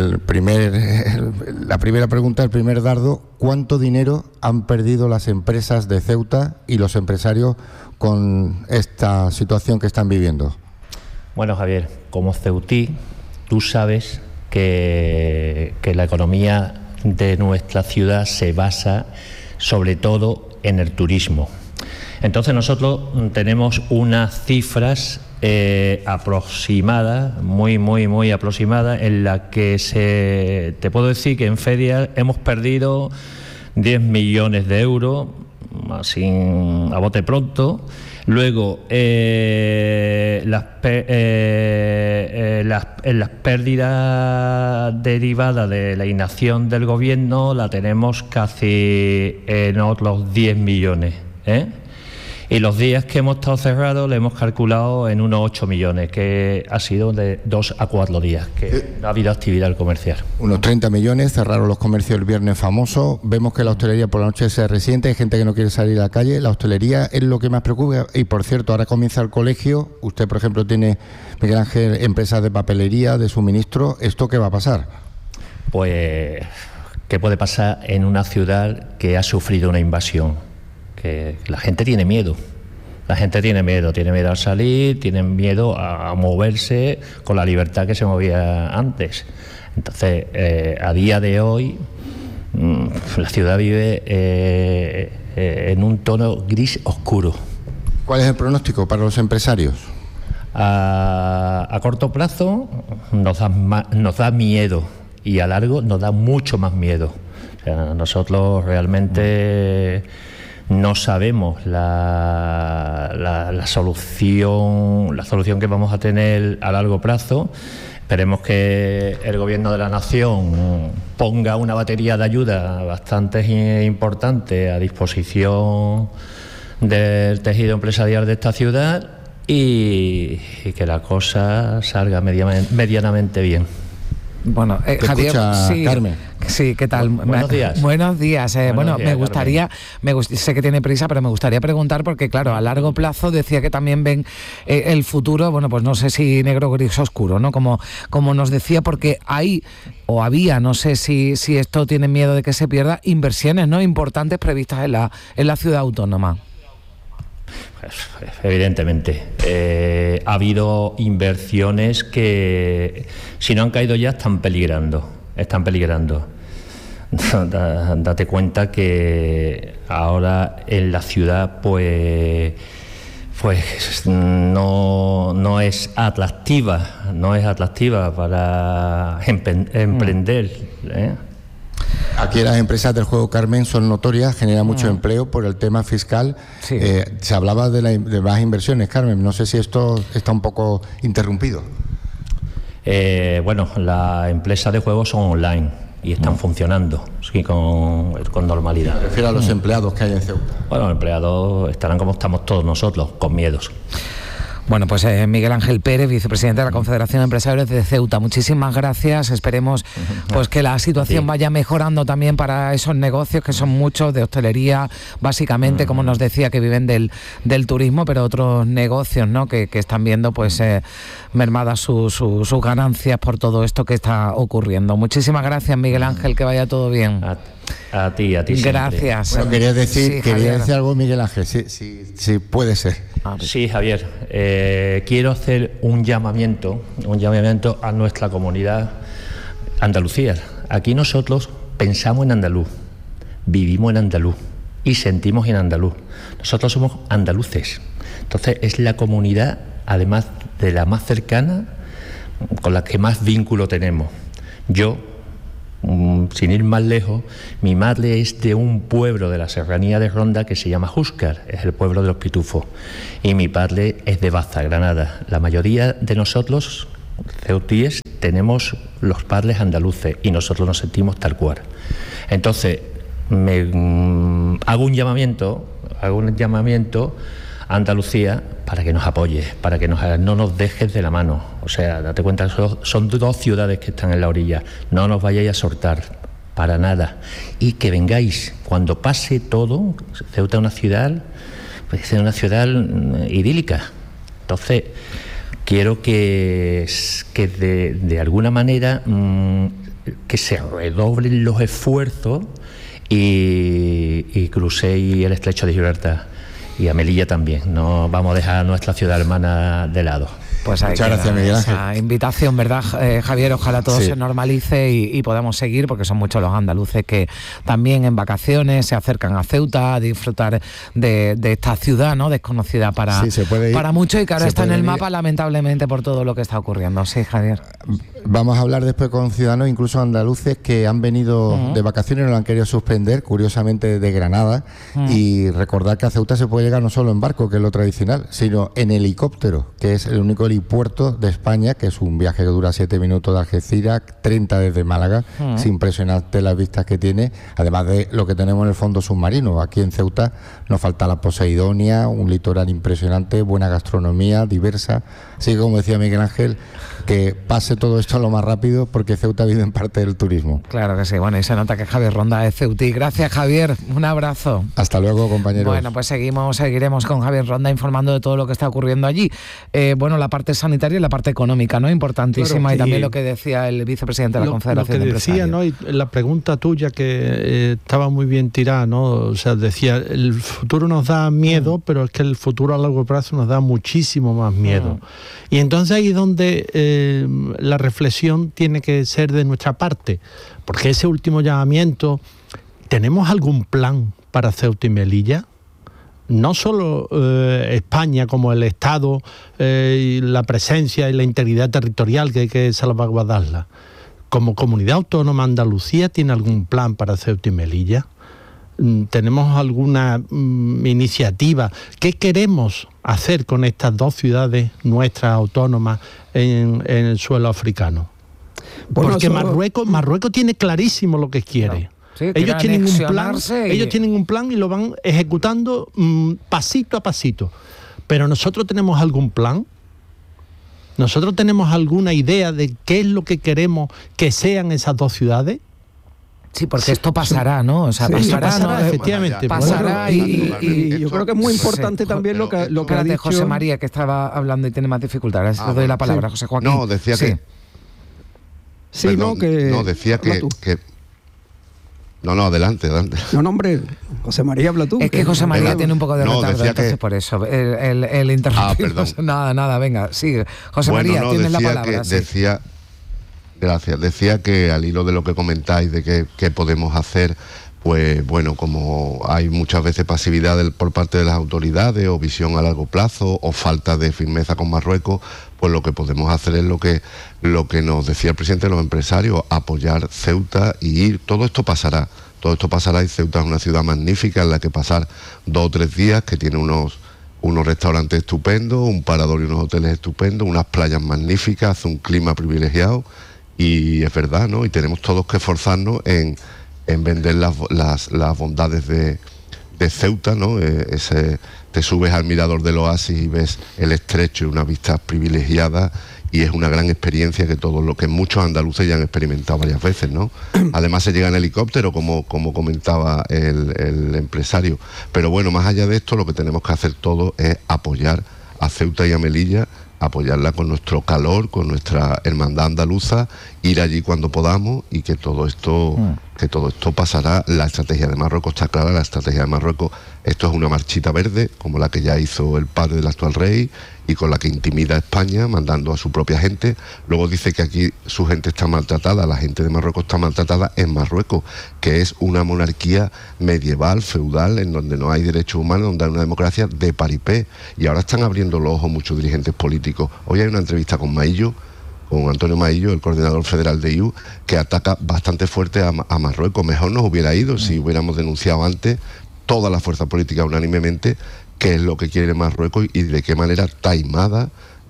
la primera pregunta, el primer dardo: ¿cuánto dinero han perdido las empresas de Ceuta y los empresarios con esta situación que están viviendo? Bueno, Javier, como ceutí, tú sabes que la economía de nuestra ciudad se basa sobre todo en el turismo. Entonces nosotros tenemos unas cifras aproximada, muy aproximada, en la que te puedo decir que en feria hemos perdido 10 millones de euros, así a bote pronto. Luego, las pérdidas derivadas de la inacción del gobierno la tenemos casi en otros 10 millones, Y los días que hemos estado cerrados le hemos calculado en unos 8 millones, que ha sido de 2 a 4 días, que no ha habido actividad comercial. Unos 30 millones, cerraron los comercios el viernes famoso. Vemos que la hostelería por la noche se resiente, hay gente que no quiere salir a la calle. La hostelería es lo que más preocupa. Y por cierto, ahora comienza el colegio. Usted, por ejemplo, tiene, Miguel Ángel, empresas de papelería, de suministro. ¿Esto qué va a pasar? Pues, ¿qué puede pasar en una ciudad que ha sufrido una invasión? Que la gente tiene miedo. La gente tiene miedo a salir, tiene miedo a moverse con la libertad que se movía antes. Entonces, a día de hoy, la ciudad vive en un tono gris oscuro. ¿Cuál es el pronóstico para los empresarios? A corto plazo nos da miedo, y a largo nos da mucho más miedo. O sea, nosotros realmente no sabemos la solución que vamos a tener a largo plazo. Esperemos que el Gobierno de la Nación ponga una batería de ayuda bastante importante a disposición del tejido empresarial de esta ciudad y que la cosa salga medianamente bien. Bueno, Javier, sí, Carmen. Sí, ¿qué tal? Buenos días. Buenos días. Bueno, me gustaría, sé que tiene prisa, pero me gustaría preguntar, porque claro, a largo plazo decía que también ven el futuro, bueno, pues no sé si negro, gris, oscuro, ¿no? Como nos decía, porque hay, o había, no sé si esto tiene miedo de que se pierda, inversiones, ¿no?, importantes previstas en la ciudad autónoma. Evidentemente, ha habido inversiones que, si no han caído ya, están peligrando. Date cuenta que ahora en la ciudad pues no es atractiva para emprender. Aquí las empresas del juego, Carmen, son notorias, generan mucho empleo por el tema fiscal. Sí. Se hablaba de más inversiones, Carmen. No sé si esto está un poco interrumpido. Bueno, las empresas de juegos son online y están funcionando sí, con normalidad. Me refiero a los empleados que hay en Ceuta. Bueno, los empleados estarán como estamos todos nosotros, con miedos. Bueno, pues Miguel Ángel Pérez, vicepresidente de la Confederación de Empresarios de Ceuta. Muchísimas gracias. Esperemos pues que la situación vaya mejorando también para esos negocios que son muchos de hostelería, básicamente, como nos decía, que viven del turismo, pero otros negocios, ¿no? que están viendo pues mermadas sus ganancias por todo esto que está ocurriendo. Muchísimas gracias, Miguel Ángel, que vaya todo bien. A ti siempre. Gracias. Bueno, quería decir algo, Miguel Ángel, sí puede ser. Sí, Javier. Quiero hacer un llamamiento a nuestra comunidad Andalucía. Aquí nosotros pensamos en andaluz, vivimos en andaluz y sentimos en andaluz. Nosotros somos andaluces. Entonces es la comunidad, además de la más cercana, con la que más vínculo tenemos. Yo, sin ir más lejos, mi madre es de un pueblo de la serranía de Ronda que se llama Júscar, es el pueblo de los pitufos, y mi padre es de Baza, Granada. La mayoría de nosotros, ceutíes, tenemos los padres andaluces y nosotros nos sentimos tal cual. Entonces, hago un llamamiento a Andalucía para que nos apoye, para que no nos dejes de la mano. O sea, date cuenta, son dos ciudades que están en la orilla. No nos vayáis a soltar, para nada. Y que vengáis, cuando pase todo, Ceuta es una ciudad idílica. Entonces, quiero que de alguna manera que se redoblen los esfuerzos y crucéis el estrecho de Gibraltar. Y a Melilla también. No vamos a dejar a nuestra ciudad hermana de lado. Pues muchas gracias, Miguel Ángel. Esa invitación, ¿verdad, Javier? Ojalá todo se normalice y podamos seguir, porque son muchos los andaluces que también en vacaciones se acercan a Ceuta a disfrutar de esta ciudad, ¿no? Desconocida para muchos y que ahora está en el mapa, lamentablemente, por todo lo que está ocurriendo. Sí, Javier. Vamos a hablar después con ciudadanos, incluso andaluces, que han venido de vacaciones y no lo han querido suspender, curiosamente de Granada, y recordar que a Ceuta se puede llegar no solo en barco, que es lo tradicional, sino en helicóptero, que es el único helipuerto de España, que es un viaje que dura 7 minutos de Algeciras, 30 desde Málaga. Es impresionante las vistas que tiene, además de lo que tenemos en el fondo submarino. Aquí en Ceuta nos falta la Poseidonia, un litoral impresionante, buena gastronomía, diversa. Así que, como decía Miguel Ángel, que pase todo esto lo más rápido, porque Ceuta vive en parte del turismo. Claro que sí. Bueno, y se nota que Javier Ronda es ceutí. Gracias, Javier. Un abrazo. Hasta luego, compañeros. Bueno, pues seguiremos con Javier Ronda informando de todo lo que está ocurriendo allí. Bueno, la parte sanitaria y la parte económica, ¿no? Importantísima. Claro, y también lo que decía el vicepresidente de la Confederación de Empresarios. Lo que decía, ¿no? Y la pregunta tuya, que estaba muy bien tirada, ¿no? O sea, decía, el futuro nos da miedo, pero es que el futuro a largo plazo nos da muchísimo más miedo. Y entonces ahí es donde la reflexión tiene que ser de nuestra parte, porque ese último llamamiento, ¿tenemos algún plan para Ceuta y Melilla? No solo España como el Estado, y la presencia y la integridad territorial, que hay que salvaguardarla. Como comunidad autónoma, Andalucía tiene algún plan para Ceuta y Melilla. ¿Tenemos alguna iniciativa? ¿Qué queremos hacer con estas dos ciudades nuestras autónomas en el suelo africano? Bueno, porque Marruecos tiene clarísimo lo que quiere. Sí, ellos tienen un plan y lo van ejecutando pasito a pasito. Pero nosotros tenemos algún plan. Nosotros tenemos alguna idea de qué es lo que queremos que sean esas dos ciudades. Sí, porque esto pasará, ¿no? O sea, pasará, efectivamente. Pasará y yo creo que es muy importante también lo que ha dicho José María, que estaba hablando y tiene más dificultades. Te doy la palabra, José Joaquín. No, decía que... Sí, perdón, decía que... No, adelante. No, hombre, José María, habla tú. Es que Jose María tiene un poco de retardo, entonces por eso, el interrumpimos. Nada, venga, sigue. José María, tienes la palabra. Gracias. Decía que al hilo de lo que comentáis, de qué podemos hacer pues bueno, como hay muchas veces pasividad por parte de las autoridades o visión a largo plazo o falta de firmeza con Marruecos, pues lo que podemos hacer es lo que nos decía el presidente de los empresarios, apoyar Ceuta y ir. Todo esto pasará y Ceuta es una ciudad magnífica en la que pasar 2 o 3 días, que tiene unos restaurantes estupendos, un parador y unos hoteles estupendos, unas playas magníficas, hace un clima privilegiado y es verdad, ¿no? Y tenemos todos que esforzarnos en vender las bondades de Ceuta, ¿no? Te subes al mirador del oasis y ves el estrecho y una vista privilegiada y es una gran experiencia que muchos andaluces ya han experimentado varias veces, ¿no? Además se llega en helicóptero, como comentaba el empresario. Pero bueno, más allá de esto, lo que tenemos que hacer todos es apoyar a Ceuta y a Melilla, apoyarla con nuestro calor, con nuestra hermandad andaluza, ir allí cuando podamos y que todo esto pasará. La estrategia de Marruecos está clara, la estrategia de Marruecos, esto es una marchita verde, como la que ya hizo el padre del actual rey y con la que intimida a España, mandando a su propia gente. Luego dice que aquí su gente está maltratada, la gente de Marruecos está maltratada en Marruecos, que es una monarquía medieval, feudal, en donde no hay derechos humanos, donde hay una democracia de paripé. Y ahora están abriendo los ojos muchos dirigentes políticos. Hoy hay una entrevista con Antonio Maillo, el coordinador federal de IU, que ataca bastante fuerte a Marruecos. Mejor nos hubiera ido si hubiéramos denunciado antes, toda la fuerza política unánimemente, qué es lo que quiere Marruecos y de qué manera taimada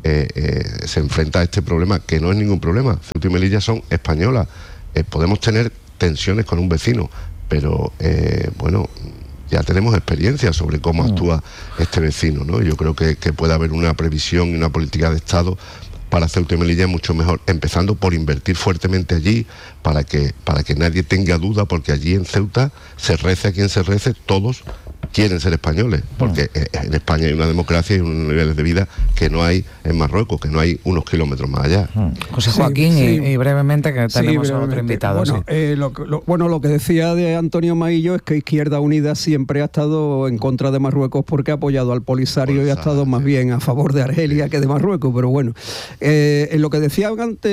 se enfrenta a este problema, que no es ningún problema. Ceuta y Melilla son españolas. Podemos tener tensiones con un vecino, pero bueno, ya tenemos experiencia sobre cómo actúa este vecino, ¿no? Yo creo que puede haber una previsión y una política de Estado para Ceuta y Melilla mucho mejor, empezando por invertir fuertemente allí, para que nadie tenga duda, porque allí en Ceuta, se rece a quien se rece, todos quieren ser españoles, porque en España hay una democracia y unos niveles de vida que no hay en Marruecos, que no hay unos kilómetros más allá. José Joaquín, y brevemente, que tenemos a otro invitado. Bueno, lo que decía de Antonio Maillo es que Izquierda Unida siempre ha estado en contra de Marruecos porque ha apoyado al Polisario y ha estado más bien a favor de Argelia que de Marruecos, pero bueno, en lo que decía antes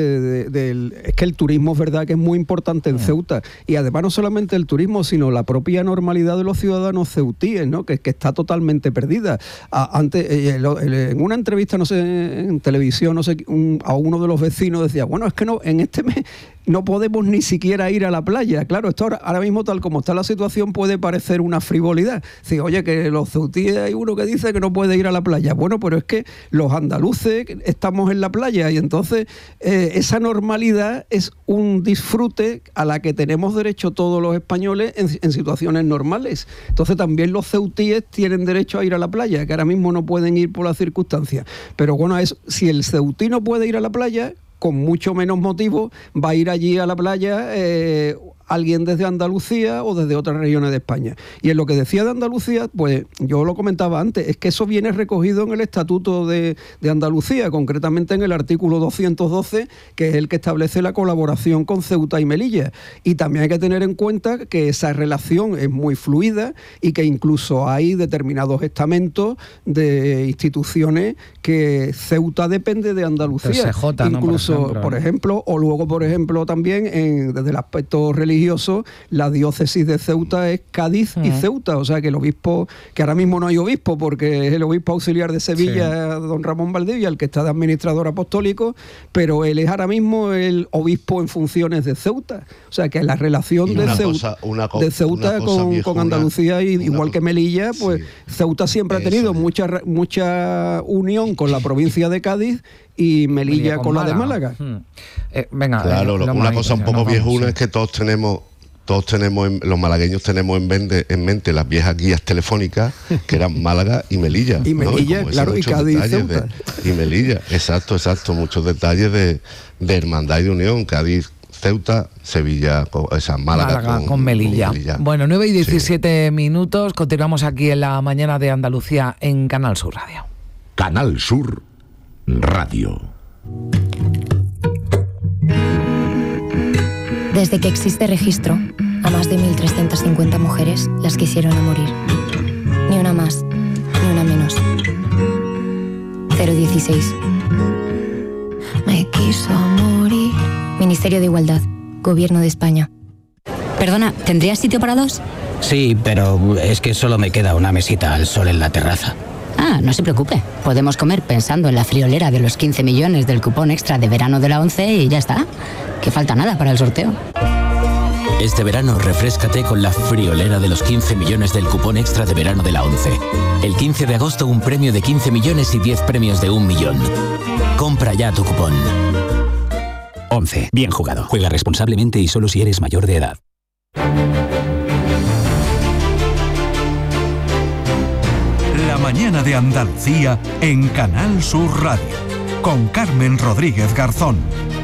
es que el turismo es verdad que es muy importante en Ceuta, y además no solamente el turismo, sino la propia normalidad de los ciudadanos ceutíes, ¿no? que está totalmente perdida. Antes, en una entrevista, no sé, en televisión, no sé, a uno de los vecinos decía, bueno, es que no, en este mes no podemos ni siquiera ir a la playa. Claro, esto ahora mismo, tal como está la situación, puede parecer una frivolidad. Sí, oye, que los ceutíes, hay uno que dice que no puede ir a la playa. Bueno, pero es que los andaluces estamos en la playa y entonces esa normalidad es un disfrute a la que tenemos derecho todos los españoles en situaciones normales. Entonces también los ceutíes tienen derecho a ir a la playa, que ahora mismo no pueden ir por las circunstancias. Pero bueno, si el ceutí no puede ir a la playa, con mucho menos motivo va a ir allí a la playa alguien desde Andalucía o desde otras regiones de España. Y en lo que decía de Andalucía, pues yo lo comentaba antes, es que eso viene recogido en el Estatuto de Andalucía, concretamente en el artículo 212, que es el que establece la colaboración con Ceuta y Melilla. Y también hay que tener en cuenta que esa relación es muy fluida y que incluso hay determinados estamentos de instituciones que Ceuta depende de Andalucía. CJ, incluso, ¿no? por ejemplo, o luego, por ejemplo, también desde el aspecto religioso, la diócesis de Ceuta es Cádiz y Ceuta, o sea que el obispo, que ahora mismo no hay obispo porque es el obispo auxiliar de Sevilla, don Ramón Valdivia, el que está de administrador apostólico, pero él es ahora mismo el obispo en funciones de Ceuta, o sea que la relación de Ceuta con Andalucía, igual que Melilla, pues Ceuta siempre ha tenido mucha unión con la provincia de Cádiz y Melilla con la de Málaga. Venga, claro, una cosa un poco viejuna es que todos tenemos, los malagueños tenemos en mente las viejas guías telefónicas que eran Málaga y Melilla. Y Melilla, ¿no? Claro, y Cádiz y Ceuta. Y Melilla, exacto, muchos detalles de hermandad y de unión. Cádiz, Ceuta, Sevilla, Málaga con Melilla. Bueno, 9 y 17 minutos, continuamos aquí en la mañana de Andalucía en Canal Sur Radio. Canal Sur Radio. Desde que existe registro, a más de 1.350 mujeres las quisieron a morir. Ni una más, ni una menos. 016. Me quiso morir. Ministerio de Igualdad, Gobierno de España. Perdona, ¿tendrías sitio para dos? Sí, pero es que solo me queda una mesita al sol en la terraza. Ah, no se preocupe. Podemos comer pensando en la friolera de los 15 millones del cupón extra de verano de la ONCE y ya está. Que falta nada para el sorteo. Este verano refréscate con la friolera de los 15 millones del cupón extra de verano de la ONCE. El 15 de agosto un premio de 15 millones y 10 premios de 1 millón. Compra ya tu cupón. ONCE. Bien jugado. Juega responsablemente y solo si eres mayor de edad. La mañana de Andalucía en Canal Sur Radio, con Carmen Rodríguez Garzón.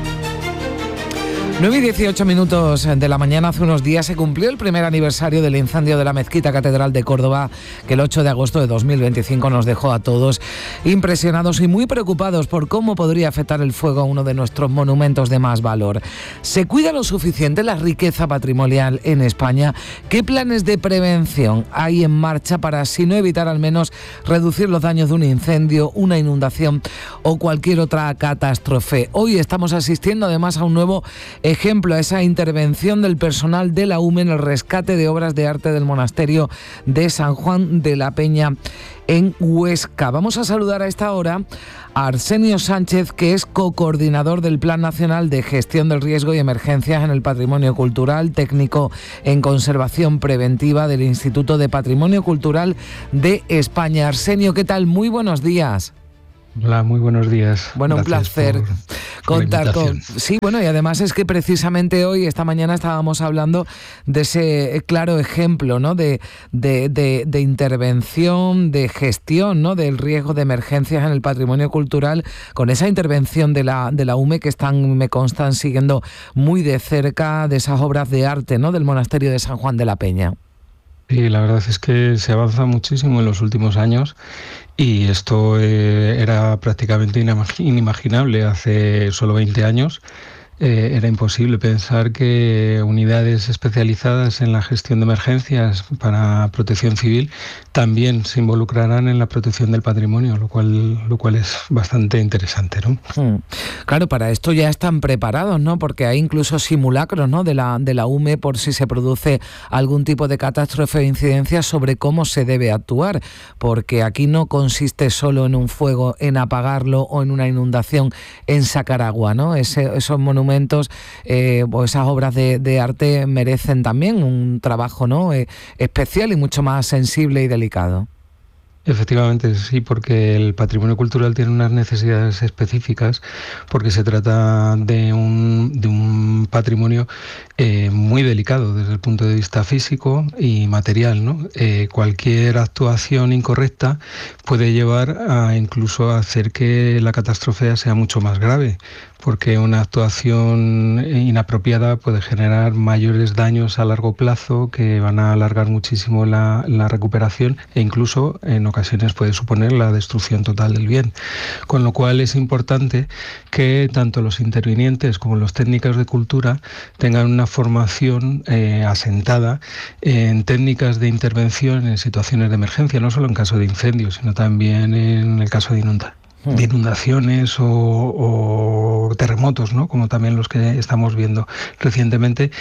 9 y 18 minutos de la mañana. Hace unos días se cumplió el primer aniversario del incendio de la Mezquita Catedral de Córdoba, que el 8 de agosto de 2025 nos dejó a todos impresionados y muy preocupados por cómo podría afectar el fuego a uno de nuestros monumentos de más valor. ¿Se cuida lo suficiente la riqueza patrimonial en España? ¿Qué planes de prevención hay en marcha para, si no evitar, al menos reducir los daños de un incendio, una inundación o cualquier otra catástrofe? Hoy estamos asistiendo además a un nuevo ejemplo, a esa intervención del personal de la UME en el rescate de obras de arte del monasterio de San Juan de la Peña en Huesca. Vamos a saludar a esta hora a Arsenio Sánchez, que es cocoordinador del Plan Nacional de Gestión del Riesgo y Emergencias en el Patrimonio Cultural, técnico en conservación preventiva del Instituto de Patrimonio Cultural de España. Arsenio, ¿qué tal? Muy buenos días. Hola, muy buenos días. Bueno, un placer contar con... Sí, bueno, y además es que precisamente hoy, esta mañana, estábamos hablando de ese claro ejemplo, ¿no?, de intervención, de gestión, ¿no?, del riesgo de emergencias en el patrimonio cultural, con esa intervención de la UME que me constan siguiendo muy de cerca de esas obras de arte, ¿no?, del monasterio de San Juan de la Peña. Sí, la verdad es que se avanza muchísimo en los últimos años y esto era prácticamente inimaginable hace solo 20 años. Era imposible pensar que unidades especializadas en la gestión de emergencias para protección civil también se involucrarán en la protección del patrimonio, lo cual es bastante interesante, ¿no? Claro, para esto ya están preparados, ¿no? Porque hay incluso simulacros, ¿no?, de la UME por si se produce algún tipo de catástrofe o incidencia sobre cómo se debe actuar, porque aquí no consiste solo en un fuego, en apagarlo, o en una inundación, en sacar agua, ¿no? Esos monumentos o esas obras de arte merecen también un trabajo, ¿no?, especial y mucho más sensible y delicado. Efectivamente, sí, porque el patrimonio cultural tiene unas necesidades específicas, porque se trata de un patrimonio muy delicado desde el punto de vista físico y material, ¿no? Cualquier actuación incorrecta puede llevar a incluso a hacer que la catástrofe sea mucho más grave, porque una actuación inapropiada puede generar mayores daños a largo plazo que van a alargar muchísimo la recuperación e incluso en ocasiones puede suponer la destrucción total del bien. Con lo cual es importante que tanto los intervinientes como los técnicos de cultura tengan una formación asentada en técnicas de intervención en situaciones de emergencia, no solo en caso de incendios, sino también en el caso de inundaciones o terremotos, ¿no?, como también los que estamos viendo recientemente,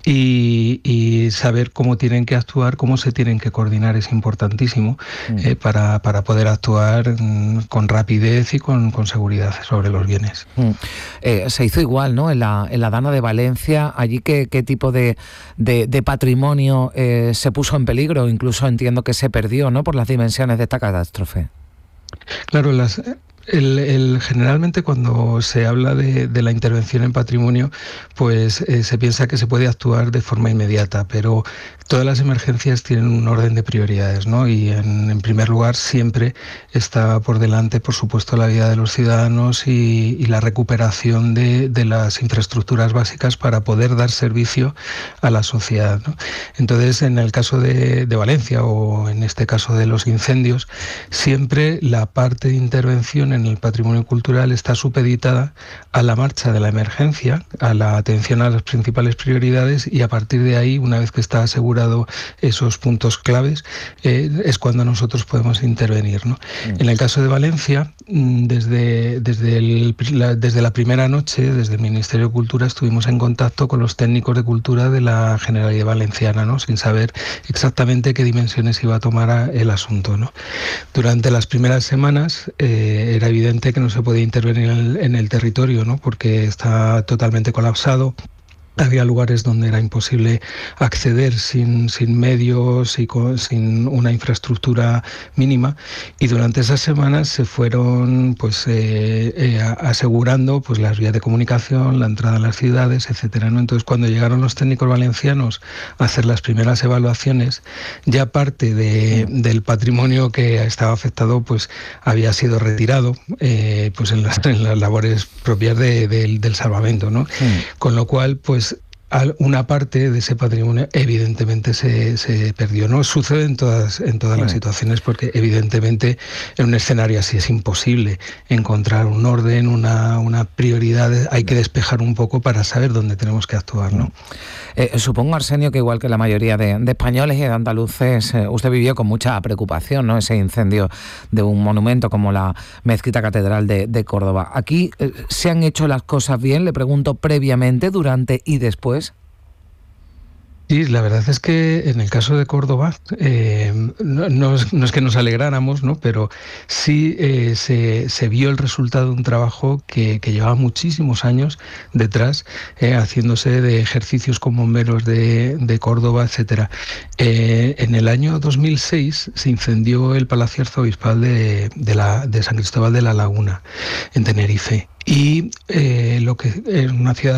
y saber cómo tienen que actuar, cómo se tienen que coordinar es importantísimo para poder actuar con rapidez y con seguridad sobre los bienes. Se hizo igual, ¿no?, en la Dana de Valencia. Allí ¿qué tipo de patrimonio se puso en peligro? Incluso entiendo que se perdió, ¿no?, por las dimensiones de esta catástrofe. Claro, generalmente cuando se habla de la intervención en patrimonio, pues se piensa que se puede actuar de forma inmediata, pero todas las emergencias tienen un orden de prioridades, ¿no? Y en primer lugar siempre está por delante, por supuesto, la vida de los ciudadanos y la recuperación de las infraestructuras básicas para poder dar servicio a la sociedad, ¿no? Entonces, en el caso de Valencia o en este caso de los incendios, siempre la parte de intervención en el patrimonio cultural está supeditada a la marcha de la emergencia, a la atención a las principales prioridades, y a partir de ahí, una vez que está asegurado esos puntos claves, es cuando nosotros podemos intervenir, ¿no? En el caso de Valencia, desde la primera noche, desde el Ministerio de Cultura, estuvimos en contacto con los técnicos de cultura de la Generalidad Valenciana, ¿no? Sin saber exactamente qué dimensiones iba a tomar el asunto, ¿no? Durante las primeras semanas era evidente que no se podía intervenir en el territorio, ¿no? Porque está totalmente colapsado. Había lugares donde era imposible acceder sin medios y sin una infraestructura mínima, y durante esas semanas se fueron asegurando pues las vías de comunicación, la entrada a las ciudades, etcétera, ¿no? Entonces, cuando llegaron los técnicos valencianos a hacer las primeras evaluaciones, ya parte del patrimonio que estaba afectado pues había sido retirado pues en las labores propias del salvamento, ¿no? Con lo cual, pues una parte de ese patrimonio evidentemente se perdió. No sucede en todas las situaciones, porque evidentemente en un escenario así es imposible encontrar un orden, una prioridad. Hay que despejar un poco para saber dónde tenemos que actuar, ¿no? Supongo, Arsenio, que igual que la mayoría de españoles y de andaluces, usted vivió con mucha preocupación, ¿no?, ese incendio de un monumento como la Mezquita Catedral de Córdoba. ¿Aquí se han hecho las cosas bien? Le pregunto, previamente, durante y después. Sí, la verdad es que en el caso de Córdoba no es que nos alegráramos, ¿no?, pero sí se vio el resultado de un trabajo que llevaba muchísimos años detrás, haciéndose de ejercicios con bomberos de Córdoba, etcétera. En el año 2006 se incendió el Palacio Arzobispal de San Cristóbal de la Laguna, en Tenerife. Y lo que en una ciudad